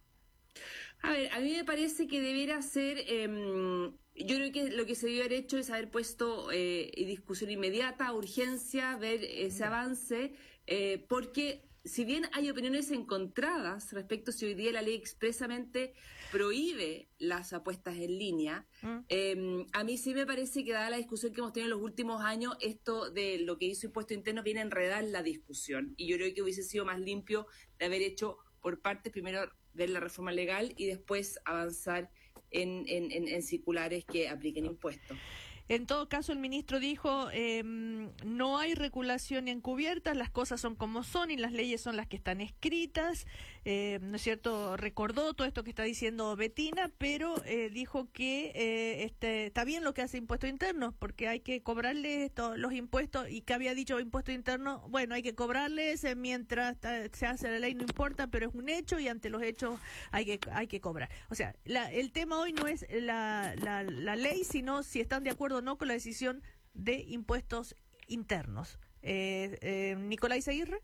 A ver, a mí me parece que debiera ser... Eh, yo creo que lo que se debió haber hecho es haber puesto eh, discusión inmediata, urgencia, ver ese avance, eh, porque si bien hay opiniones encontradas respecto a si hoy día la ley expresamente prohíbe las apuestas en línea, mm. eh, a mí sí me parece que, dada la discusión que hemos tenido en los últimos años, esto de lo que hizo Impuesto Interno viene a enredar la discusión. Y yo creo que hubiese sido más limpio de haber hecho por partes, primero ver la reforma legal y después avanzar en, en, en, en circulares que apliquen impuestos. En todo caso, el ministro dijo, eh, no hay regulación encubierta, las cosas son como son y las leyes son las que están escritas, eh, ¿no es cierto? Recordó todo esto que está diciendo Bettina, pero eh, dijo que eh, este, está bien lo que hace Impuestos Internos, porque hay que cobrarle esto, los impuestos, y que había dicho Impuestos Internos, bueno, hay que cobrarles eh, mientras se hace la ley, no importa, pero es un hecho y ante los hechos hay que hay que cobrar. O sea, la, el tema hoy no es la, la, la ley, sino si están de acuerdo no con la decisión de impuestos internos. Eh, eh, Nicolás Aguirre.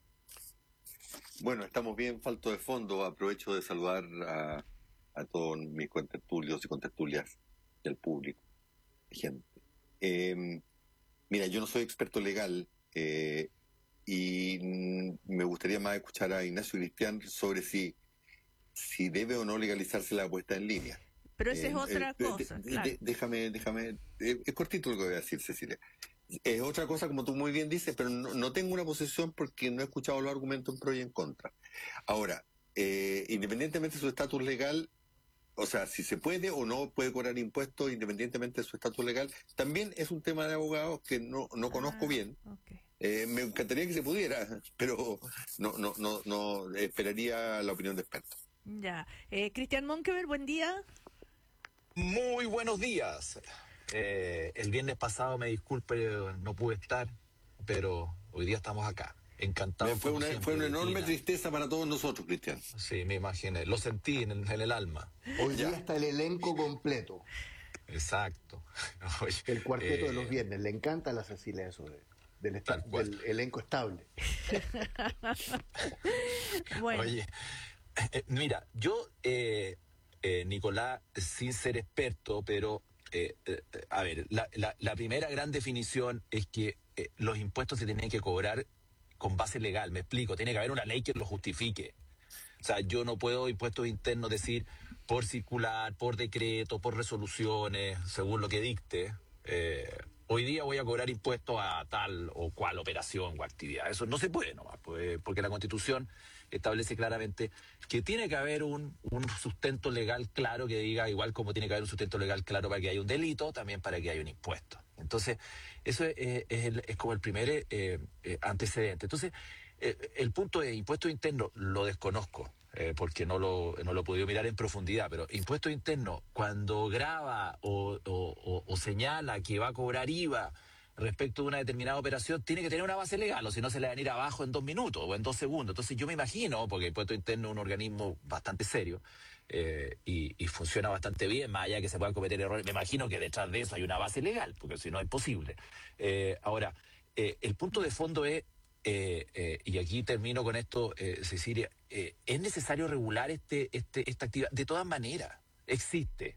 Bueno, estamos bien falto de fondo. Aprovecho de saludar a, a todos mis contertulios y contertulias y al público, gente. Eh, mira, yo no soy experto legal eh, y me gustaría más escuchar a Ignacio Cristian sobre si, si debe o no legalizarse la apuesta en línea. Pero esa eh, es otra eh, cosa. De, claro. de, déjame, déjame, eh, es cortito lo que voy a decir, Cecilia. Es otra cosa, como tú muy bien dices, pero no, no tengo una posición porque no he escuchado los argumentos en pro y en contra. Ahora, eh, independientemente de su estatus legal, o sea, si se puede o no puede cobrar impuestos independientemente de su estatus legal, también es un tema de abogados que no, no conozco ah, bien. Okay. Eh, me encantaría que se pudiera, pero no, no, no, no esperaría la opinión de expertos. Ya. Eh, Cristian Monkever, buen día. Muy buenos días. Eh, el viernes pasado, me disculpe, no pude estar, pero hoy día estamos acá. Encantado. Fue una, siempre, fue una enorme Tina. tristeza para todos nosotros, Cristian. Sí, me imaginé. Lo sentí en el, en el alma. Hoy día está el elenco completo. Exacto. Oye, el cuarteto eh, de los viernes. Le encanta a la Cecilia eso de, del, esta, del elenco estable. Bueno. Oye, eh, mira, yo... Eh, Eh, Nicolás, sin ser experto, pero, eh, eh, a ver, la, la, la primera gran definición es que eh, los impuestos se tienen que cobrar con base legal, me explico, tiene que haber una ley que lo justifique. O sea, yo no puedo, impuestos internos, decir por circular, por decreto, por resoluciones, según lo que dicte. Eh, hoy día voy a cobrar impuestos a tal o cual operación o actividad. Eso no se puede nomás, pues, porque la Constitución establece claramente que tiene que haber un, un sustento legal claro que diga, igual como tiene que haber un sustento legal claro para que haya un delito, también para que haya un impuesto. Entonces, eso es, es, el, es como el primer eh, eh, antecedente. Entonces, eh, el punto de impuesto interno lo desconozco, eh, porque no lo, no lo he podido mirar en profundidad, pero impuesto interno, cuando graba o, o, o, o señala que va a cobrar I V A respecto de una determinada operación, tiene que tener una base legal, o si no se le van a ir abajo en dos minutos o en dos segundos. Entonces yo me imagino, porque el impuesto interno es un organismo bastante serio eh, y, y funciona bastante bien, más allá de que se puedan cometer errores, me imagino que detrás de eso hay una base legal, porque si no es imposible. Eh, ahora, eh, el punto de fondo es, eh, eh, y aquí termino con esto, eh, Cecilia, eh, es necesario regular este, este, esta actividad. De todas maneras, existe.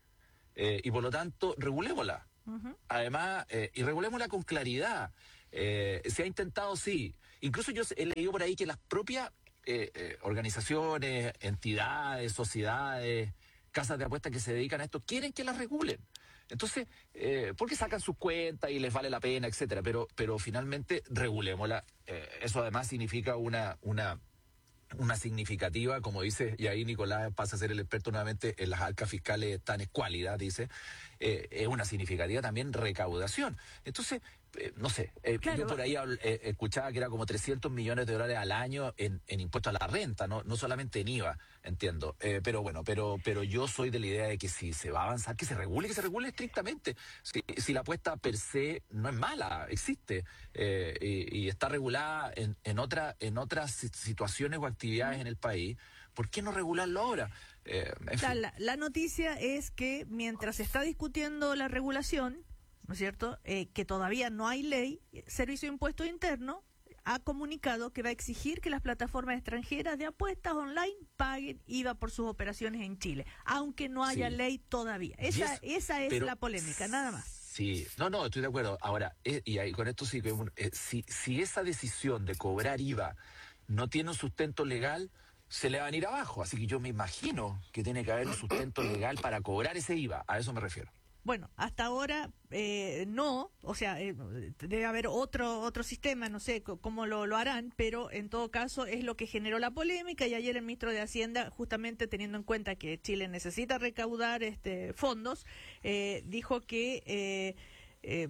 Eh, y por lo tanto, regulémosla. Uh-huh. Además, eh, y regulémosla con claridad. Eh, se ha intentado, sí. Incluso yo he leído por ahí que las propias eh, eh, organizaciones, entidades, sociedades, casas de apuestas que se dedican a esto, quieren que las regulen. Entonces, eh, porque sacan sus cuentas y les vale la pena, etcétera. Pero, pero finalmente, regulémosla. Eh, eso además significa una... una una significativa, como dice, y ahí Nicolás pasa a ser el experto nuevamente en las arcas fiscales tan escuálidas, dice, eh, es una significativa también recaudación. Entonces, eh, no sé, eh, claro. Yo por ahí eh, escuchaba que era como trescientos millones de dólares al año en, en impuestos a la renta, no, no solamente en I V A, entiendo. Eh, pero bueno, pero pero yo soy de la idea de que si se va a avanzar, que se regule, que se regule estrictamente. Si, si la apuesta per se no es mala, existe, eh, y, y está regulada en, en, otra, en otras situaciones o actividades en el país, ¿por qué no regularlo ahora? Eh, en fin. la, la noticia es que mientras se está discutiendo la regulación, ¿no es cierto?, eh, que todavía no hay ley, Servicio de Impuesto Interno ha comunicado que va a exigir que las plataformas extranjeras de apuestas online paguen I V A por sus operaciones en Chile, aunque no haya sí. ley todavía. Esa, yes, esa es pero, la polémica, nada más. Sí, no, no, estoy de acuerdo. Ahora, eh, y ahí, con esto sí, eh, si, si esa decisión de cobrar I V A no tiene un sustento legal, se le van a ir abajo. Así que yo me imagino que tiene que haber un sustento legal para cobrar ese I V A. A eso me refiero. Bueno, hasta ahora eh, no, o sea, eh, debe haber otro otro sistema, no sé c- cómo lo, lo harán, pero en todo caso es lo que generó la polémica y ayer el ministro de Hacienda, justamente teniendo en cuenta que Chile necesita recaudar este fondos, eh, dijo que eh, eh,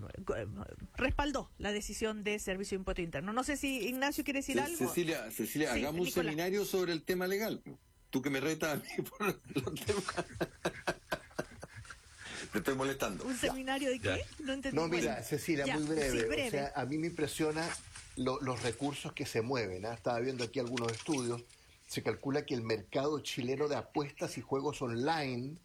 respaldó la decisión de Servicio de Impuesto Interno. No sé si Ignacio quiere decir C- algo. Cecilia, Cecilia, sí, hagamos Nicolás. un seminario sobre el tema legal. Tú que me retas a mí por los temas. Te estoy molestando. ¿Un seminario de qué? No entendí. No, mira, Cecilia, ya, muy breve. sí, breve. O sea, a mí me impresiona lo, los recursos que se mueven. ¿eh? Estaba viendo aquí algunos estudios. Se calcula que el mercado chileno de apuestas y juegos online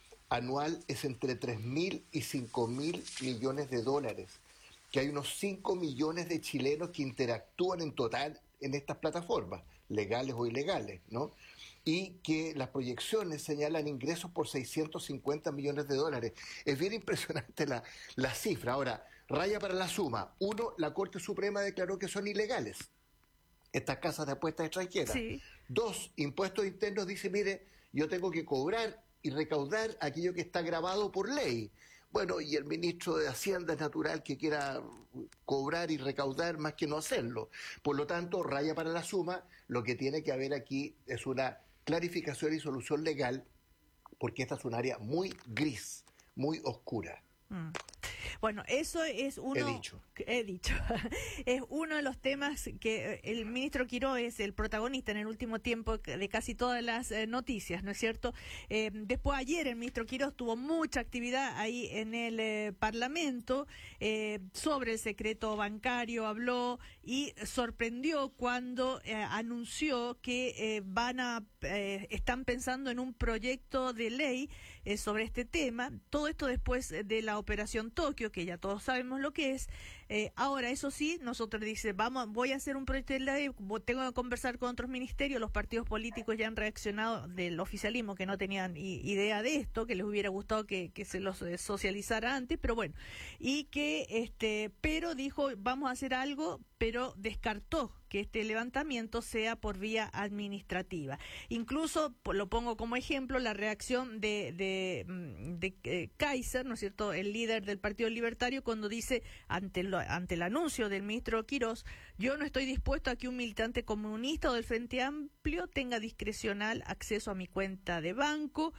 anual es entre tres mil y cinco mil millones de dólares. Que hay unos cinco millones de chilenos que interactúan en total en estas plataformas, legales o ilegales, ¿no? Y que las proyecciones señalan ingresos por seiscientos cincuenta millones de dólares. Es bien impresionante la, la cifra. Ahora, raya para la suma. Uno, la Corte Suprema declaró que son ilegales estas casas de apuestas extranjeras. Sí. Dos, Impuestos Internos dice, mire, yo tengo que cobrar y recaudar aquello que está grabado por ley. Bueno, y el ministro de Hacienda es natural que quiera cobrar y recaudar más que no hacerlo. Por lo tanto, raya para la suma, lo que tiene que haber aquí es una clarificación y solución legal, porque esta es un área muy gris, muy oscura. Mm. Bueno, eso es uno... He dicho. He dicho. Es uno de los temas que el ministro Quiró es el protagonista en el último tiempo de casi todas las eh, noticias, ¿no es cierto? Eh, después ayer el ministro Quiró tuvo mucha actividad ahí en el eh, Parlamento eh, sobre el secreto bancario, habló y sorprendió cuando eh, anunció que eh, van a eh, están pensando en un proyecto de ley eh, sobre este tema. Todo esto después de la operación Tokio, que ya todos sabemos lo que es. Eh, ahora, eso sí, nosotros dice, vamos, voy a hacer un proyecto de ley, tengo que conversar con otros ministerios, los partidos políticos ya han reaccionado del oficialismo que no tenían i- idea de esto, que les hubiera gustado que, que se los eh, socializara antes, pero bueno, y que, este, pero dijo, vamos a hacer algo, pero descartó que este levantamiento sea por vía administrativa. Incluso, lo pongo como ejemplo, la reacción de, de, de, de eh, Kaiser, ¿no es cierto?, el líder del Partido Libertario, cuando dice, ante, lo, ante el anuncio del ministro Quirós, yo no estoy dispuesto a que un militante comunista o del Frente Amplio tenga discrecional acceso a mi cuenta de banco.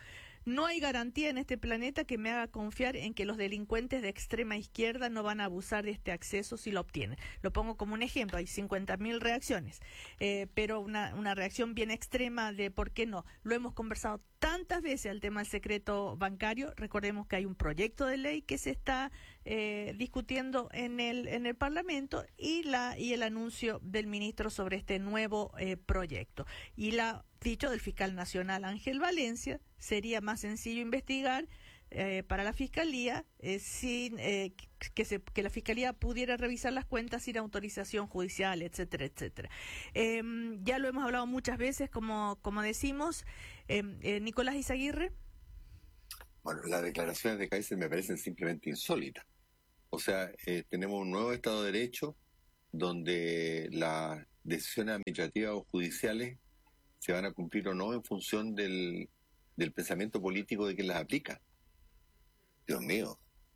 no hay garantía en este planeta que me haga confiar en que los delincuentes de extrema izquierda no van a abusar de este acceso si lo obtienen. Lo pongo como un ejemplo, hay cincuenta mil reacciones, eh, pero una, una reacción bien extrema de por qué no. Lo hemos conversado tantas veces al tema del secreto bancario. Recordemos que hay un proyecto de ley que se está eh, discutiendo en el en el Parlamento y la y el anuncio del ministro sobre este nuevo eh, proyecto. Y la dicho del fiscal nacional Ángel Valencia, sería más sencillo investigar eh, para la fiscalía eh, sin eh, que se que la fiscalía pudiera revisar las cuentas sin autorización judicial, etcétera, etcétera. Eh, ya lo hemos hablado muchas veces, como como decimos. Eh, eh, Nicolás Izaguirre. Bueno, las declaraciones de Kaiser me parecen simplemente insólitas. O sea, eh, tenemos un nuevo Estado de Derecho donde las decisiones administrativas o judiciales se van a cumplir o no en función del, del pensamiento político de quien las aplica. Dios mío.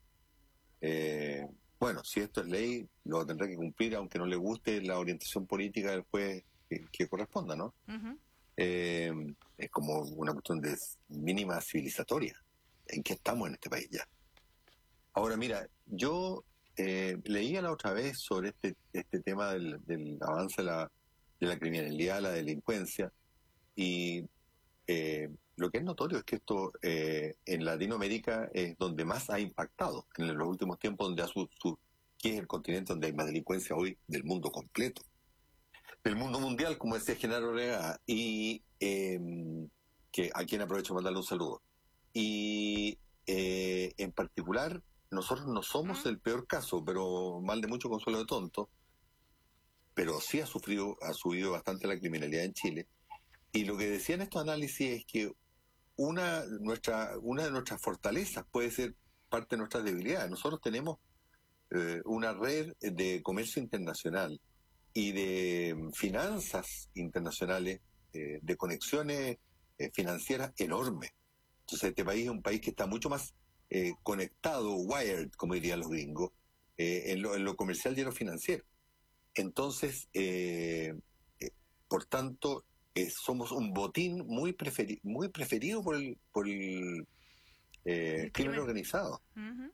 Eh, bueno, si esto es ley, lo tendrá que cumplir aunque no le guste la orientación política del juez que, que corresponda, ¿no? Uh-huh. Eh, es como una cuestión de mínima civilizatoria. ¿En qué estamos en este país ya? Ahora, mira, yo eh, leía la otra vez sobre este este tema del, del avance de la, de la criminalidad, la delincuencia, y eh, lo que es notorio es que esto eh, en Latinoamérica es donde más ha impactado en los últimos tiempos, donde ha su, su, que es el continente donde hay más delincuencia hoy del mundo completo, del mundo mundial, como decía Genaro Orega, y eh, que a quien aprovecho para mandarle un saludo. Y eh, en particular, nosotros no somos el peor caso, pero mal de mucho consuelo de tonto, pero sí ha sufrido, ha subido bastante la criminalidad en Chile. Y lo que decían estos análisis es que una, nuestra, una de nuestras fortalezas puede ser parte de nuestras debilidades. Nosotros tenemos eh, una red de comercio internacional y de finanzas internacionales, eh, de conexiones eh, financieras enormes. Entonces este país es un país que está mucho más eh, conectado, wired, como dirían los gringos, eh, en, lo, en lo comercial y en lo financiero. Entonces, eh, eh, por tanto, eh, somos un botín muy, preferi- muy preferido por el, por el, eh, el crimen organizado. Uh-huh.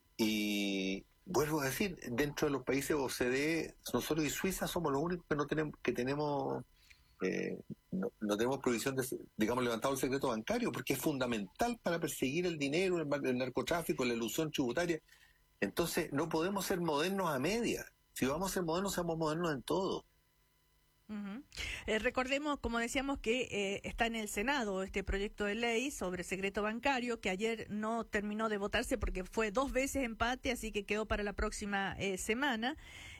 Y vuelvo a decir, dentro de los países O C D E, nosotros y Suiza somos los únicos que no tenemos, que tenemos eh, no, no tenemos provisión de, digamos, levantado el secreto bancario, porque es fundamental para perseguir el dinero, el, el narcotráfico, la elusión tributaria. Entonces, no podemos ser modernos a medias. Si vamos a ser modernos, seamos modernos en todo. Uh-huh. Eh, recordemos, como decíamos, que eh, está en el Senado este proyecto de ley sobre secreto bancario, que ayer no terminó de votarse porque fue dos veces empate, así que quedó para la próxima eh, semana.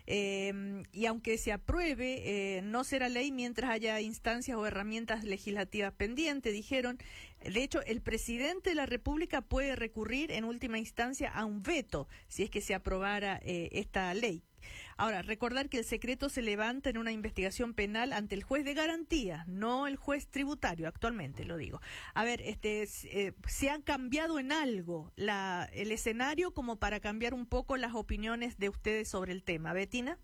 Eh, y aunque se apruebe, eh, no será ley mientras haya instancias o herramientas legislativas pendientes, dijeron. De hecho, el presidente de la República puede recurrir en última instancia a un veto si es que se aprobara eh, esta ley. Ahora, recordar que el secreto se levanta en una investigación penal ante el juez de garantía, no el juez tributario, actualmente lo digo. A ver, este, eh, ¿se ha cambiado en algo la, el escenario como para cambiar un poco las opiniones de ustedes sobre el tema? Betina.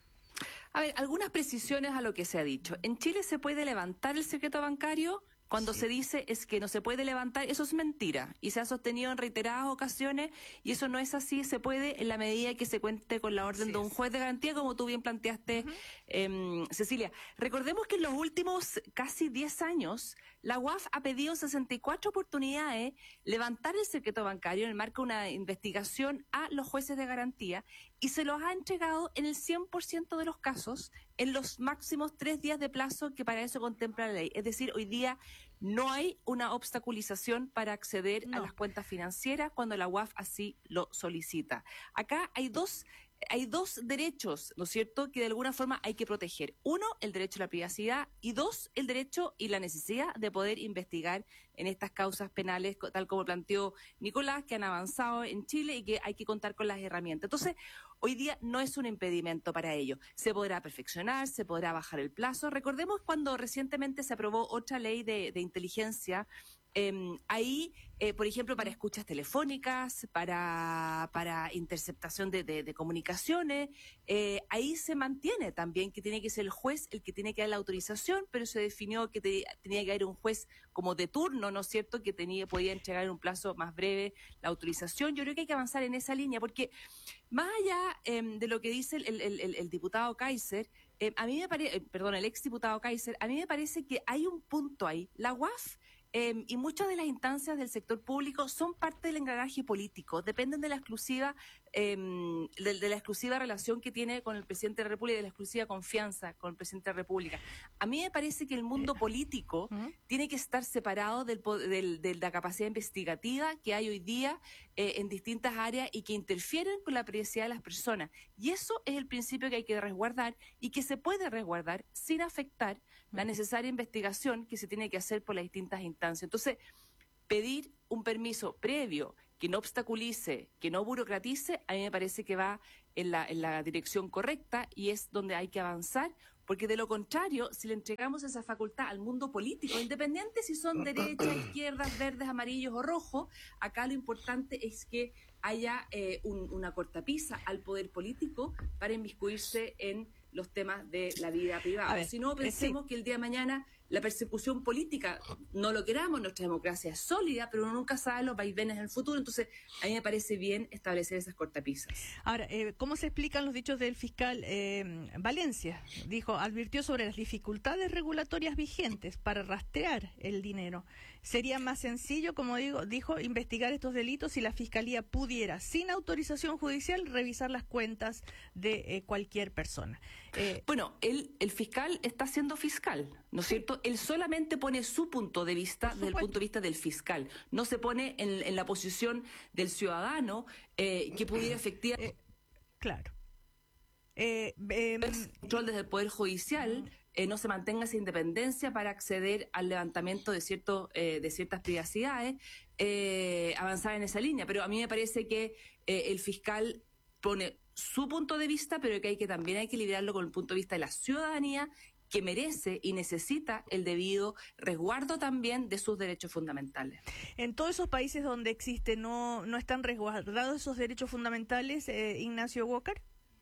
A ver, algunas precisiones a lo que se ha dicho. En Chile se puede levantar el secreto bancario. Cuando sí. se dice es que no se puede levantar, eso es mentira y se ha sostenido en reiteradas ocasiones y eso no es así, se puede en la medida que se cuente con la orden sí de un juez de garantía, como tú bien planteaste, uh-huh. eh, Cecilia. Recordemos que en los últimos casi diez años la U A F ha pedido sesenta y cuatro oportunidades levantar el secreto bancario en el marco de una investigación a los jueces de garantía y se los ha entregado en el cien por ciento de los casos en los máximos tres días de plazo que para eso contempla la ley. Es decir, hoy día no hay una obstaculización para acceder no. a las cuentas financieras cuando la U A F así lo solicita. Acá hay dos... Hay dos derechos, ¿no es cierto?, que de alguna forma hay que proteger. Uno, el derecho a la privacidad y dos, el derecho y la necesidad de poder investigar en estas causas penales, tal como planteó Nicolás, que han avanzado en Chile y que hay que contar con las herramientas. Entonces, hoy día no es un impedimento para ello. Se podrá perfeccionar, se podrá bajar el plazo. Recordemos cuando recientemente se aprobó otra ley de, de inteligencia Eh, ahí, eh, por ejemplo, para escuchas telefónicas, para, para interceptación de, de, de comunicaciones, eh, ahí se mantiene también que tiene que ser el juez el que tiene que dar la autorización, pero se definió que te, tenía que haber un juez como de turno, ¿no es cierto?, que tenía podía entregar en un plazo más breve la autorización. Yo creo que hay que avanzar en esa línea, porque más allá eh, de lo que dice el, el, el, el diputado Kaiser, eh, a mí me parece, eh, perdón, el exdiputado Kaiser, a mí me parece que hay un punto ahí. La U A F Eh, y muchas de las instancias del sector público son parte del engranaje político, dependen de la exclusiva eh, de, de la exclusiva relación que tiene con el presidente de la República y de la exclusiva confianza con el presidente de la República. A mí me parece que el mundo político ¿Mm? tiene que estar separado del, del, de la capacidad investigativa que hay hoy día eh, en distintas áreas y que interfieren con la privacidad de las personas. Y eso es el principio que hay que resguardar y que se puede resguardar sin afectar la necesaria investigación que se tiene que hacer por las distintas instancias. Entonces, pedir un permiso previo que no obstaculice, que no burocratice, a mí me parece que va en la, en la dirección correcta y es donde hay que avanzar, porque de lo contrario, si le entregamos esa facultad al mundo político, independiente si son derechas, izquierdas, verdes, amarillos o rojos, acá lo importante es que haya eh, un, una cortapisa al poder político para inmiscuirse en los temas de la vida privada. Si no, pensemos sí. que el día de mañana la persecución política, no lo queramos, nuestra democracia es sólida, pero uno nunca sabe los vaivenes del futuro, entonces a mí me parece bien establecer esas cortapisas. Ahora, eh, ¿cómo se explican los dichos del fiscal eh, Valencia? Dijo, advirtió sobre las dificultades regulatorias vigentes para rastrear el dinero. Sería más sencillo, como digo, dijo, investigar estos delitos si la Fiscalía pudiera, sin autorización judicial, revisar las cuentas de eh, cualquier persona. Eh, bueno, el, el fiscal está siendo fiscal, ¿no es cierto? Él solamente pone su punto de vista desde el punto de vista del fiscal. No se pone en, en la posición del ciudadano eh, que pudiera efectivamente... Eh, claro. Eh, eh, el control desde el Poder Judicial... Eh, no se mantenga esa independencia para acceder al levantamiento de ciertos eh, de ciertas privacidades, eh, avanzar en esa línea. Pero a mí me parece que eh, el fiscal pone su punto de vista, pero que hay que también hay que liderarlo con el punto de vista de la ciudadanía, que merece y necesita el debido resguardo también de sus derechos fundamentales. En todos esos países donde existe, ¿no, no están resguardados esos derechos fundamentales, eh, Ignacio Walker?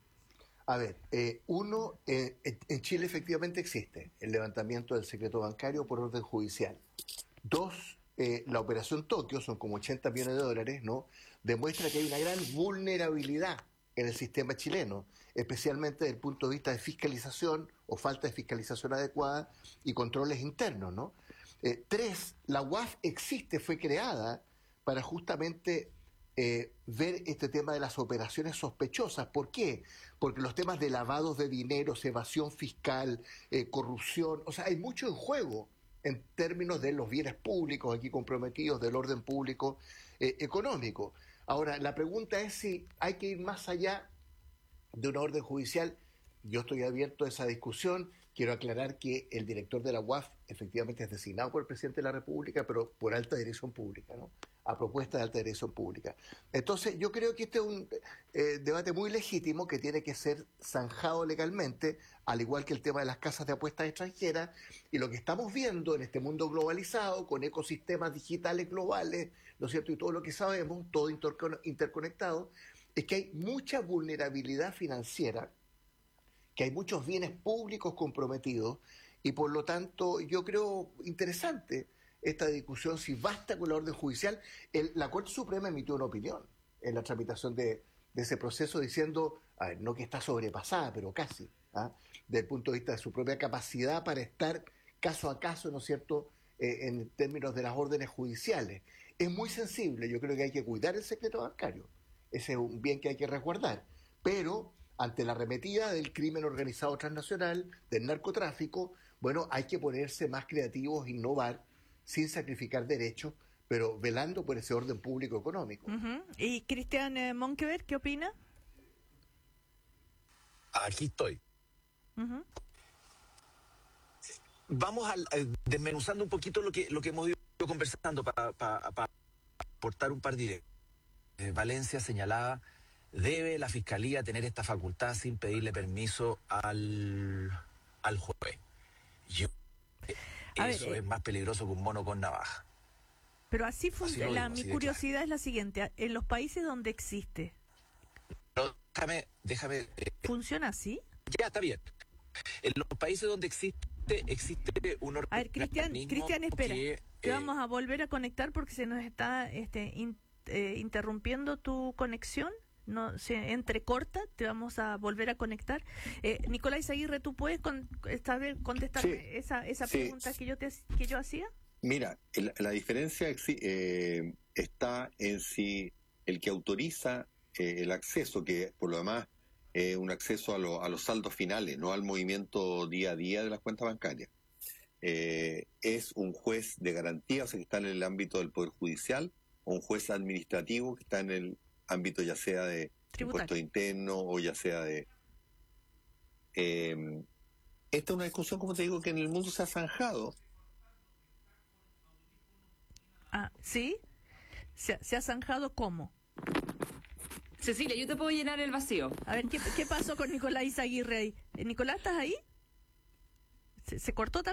A ver, eh, uno, eh, en Chile efectivamente existe el levantamiento del secreto bancario por orden judicial. Dos, eh, la operación Tokio, son como ochenta millones de dólares, ¿no? Demuestra que hay una gran vulnerabilidad en el sistema chileno, especialmente desde el punto de vista de fiscalización o falta de fiscalización adecuada y controles internos, ¿no? Eh, tres, la U A F existe, fue creada para justamente... Eh, ver este tema de las operaciones sospechosas. ¿Por qué? Porque los temas de lavados de dinero, evasión fiscal, eh, corrupción, o sea, hay mucho en juego en términos de los bienes públicos aquí comprometidos, del orden público eh, económico. Ahora, la pregunta es si hay que ir más allá de una orden judicial. Yo estoy abierto a esa discusión. Quiero aclarar que el director de la U A F efectivamente es designado por el presidente de la República, pero por alta dirección pública, ¿no? A propuesta de alta dirección pública. Entonces, yo creo que este es un eh, debate muy legítimo que tiene que ser zanjado legalmente, al igual que el tema de las casas de apuestas extranjeras, y lo que estamos viendo en este mundo globalizado, con ecosistemas digitales globales, ¿no es cierto?, y todo lo que sabemos, todo interconectado, es que hay mucha vulnerabilidad financiera, que hay muchos bienes públicos comprometidos, y por lo tanto, yo creo interesante esta discusión, si basta con la orden judicial. El, la Corte Suprema emitió una opinión en la tramitación de, de ese proceso diciendo, a ver, no que está sobrepasada, pero casi, ¿ah? Desde el punto de vista de su propia capacidad para estar caso a caso, ¿no es cierto?, eh, en términos de las órdenes judiciales. Es muy sensible, yo creo que hay que cuidar el secreto bancario, ese es un bien que hay que resguardar, pero ante la arremetida del crimen organizado transnacional, del narcotráfico, bueno, hay que ponerse más creativos, innovar, sin sacrificar derechos, pero velando por ese orden público económico. Uh-huh. ¿Y Cristian eh, Monkeberg, qué opina? Aquí estoy. Uh-huh. Vamos a, a, desmenuzando un poquito lo que lo que hemos ido conversando para pa, pa aportar un par de ideas. Eh, Valencia señalaba, debe la Fiscalía tener esta facultad sin pedirle permiso al, al juez. Yo... A Eso ver, es más peligroso que un mono con navaja. Pero así funciona. Mi así curiosidad es la siguiente. En los países donde existe, Pero déjame, déjame. eh, ¿funciona así? ya está bien. En los países donde existe, existe un A ver, Cristian, organismo Cristian, espera. que, Te eh, vamos a volver a conectar porque se nos está este, in- eh, interrumpiendo tu conexión. No se entrecorta, te vamos a volver a conectar. Eh, Nicolás Aguirre, ¿tú puedes con, esta vez contestarme Sí, esa, esa sí. pregunta que yo te que yo hacía? Mira, el- la diferencia exi- eh, está en si el que autoriza eh, el acceso, que por lo demás es un acceso a, lo- a los saldos finales, no al movimiento día a día de las cuentas bancarias, eh, es un juez de garantía, o sea, que está en el ámbito del Poder Judicial, o un juez administrativo que está en el ámbito ya sea de impuestos internos o ya sea de... Eh, esta es una discusión, como te digo, que en el mundo se ha zanjado. Ah, ¿sí? ¿Se, se ha zanjado cómo? Cecilia, yo te puedo llenar el vacío. A ver, ¿qué, qué pasó con Nicolás Aguirre ahí? Eh, Nicolás, ¿estás ahí? ¿Se, se cortó también?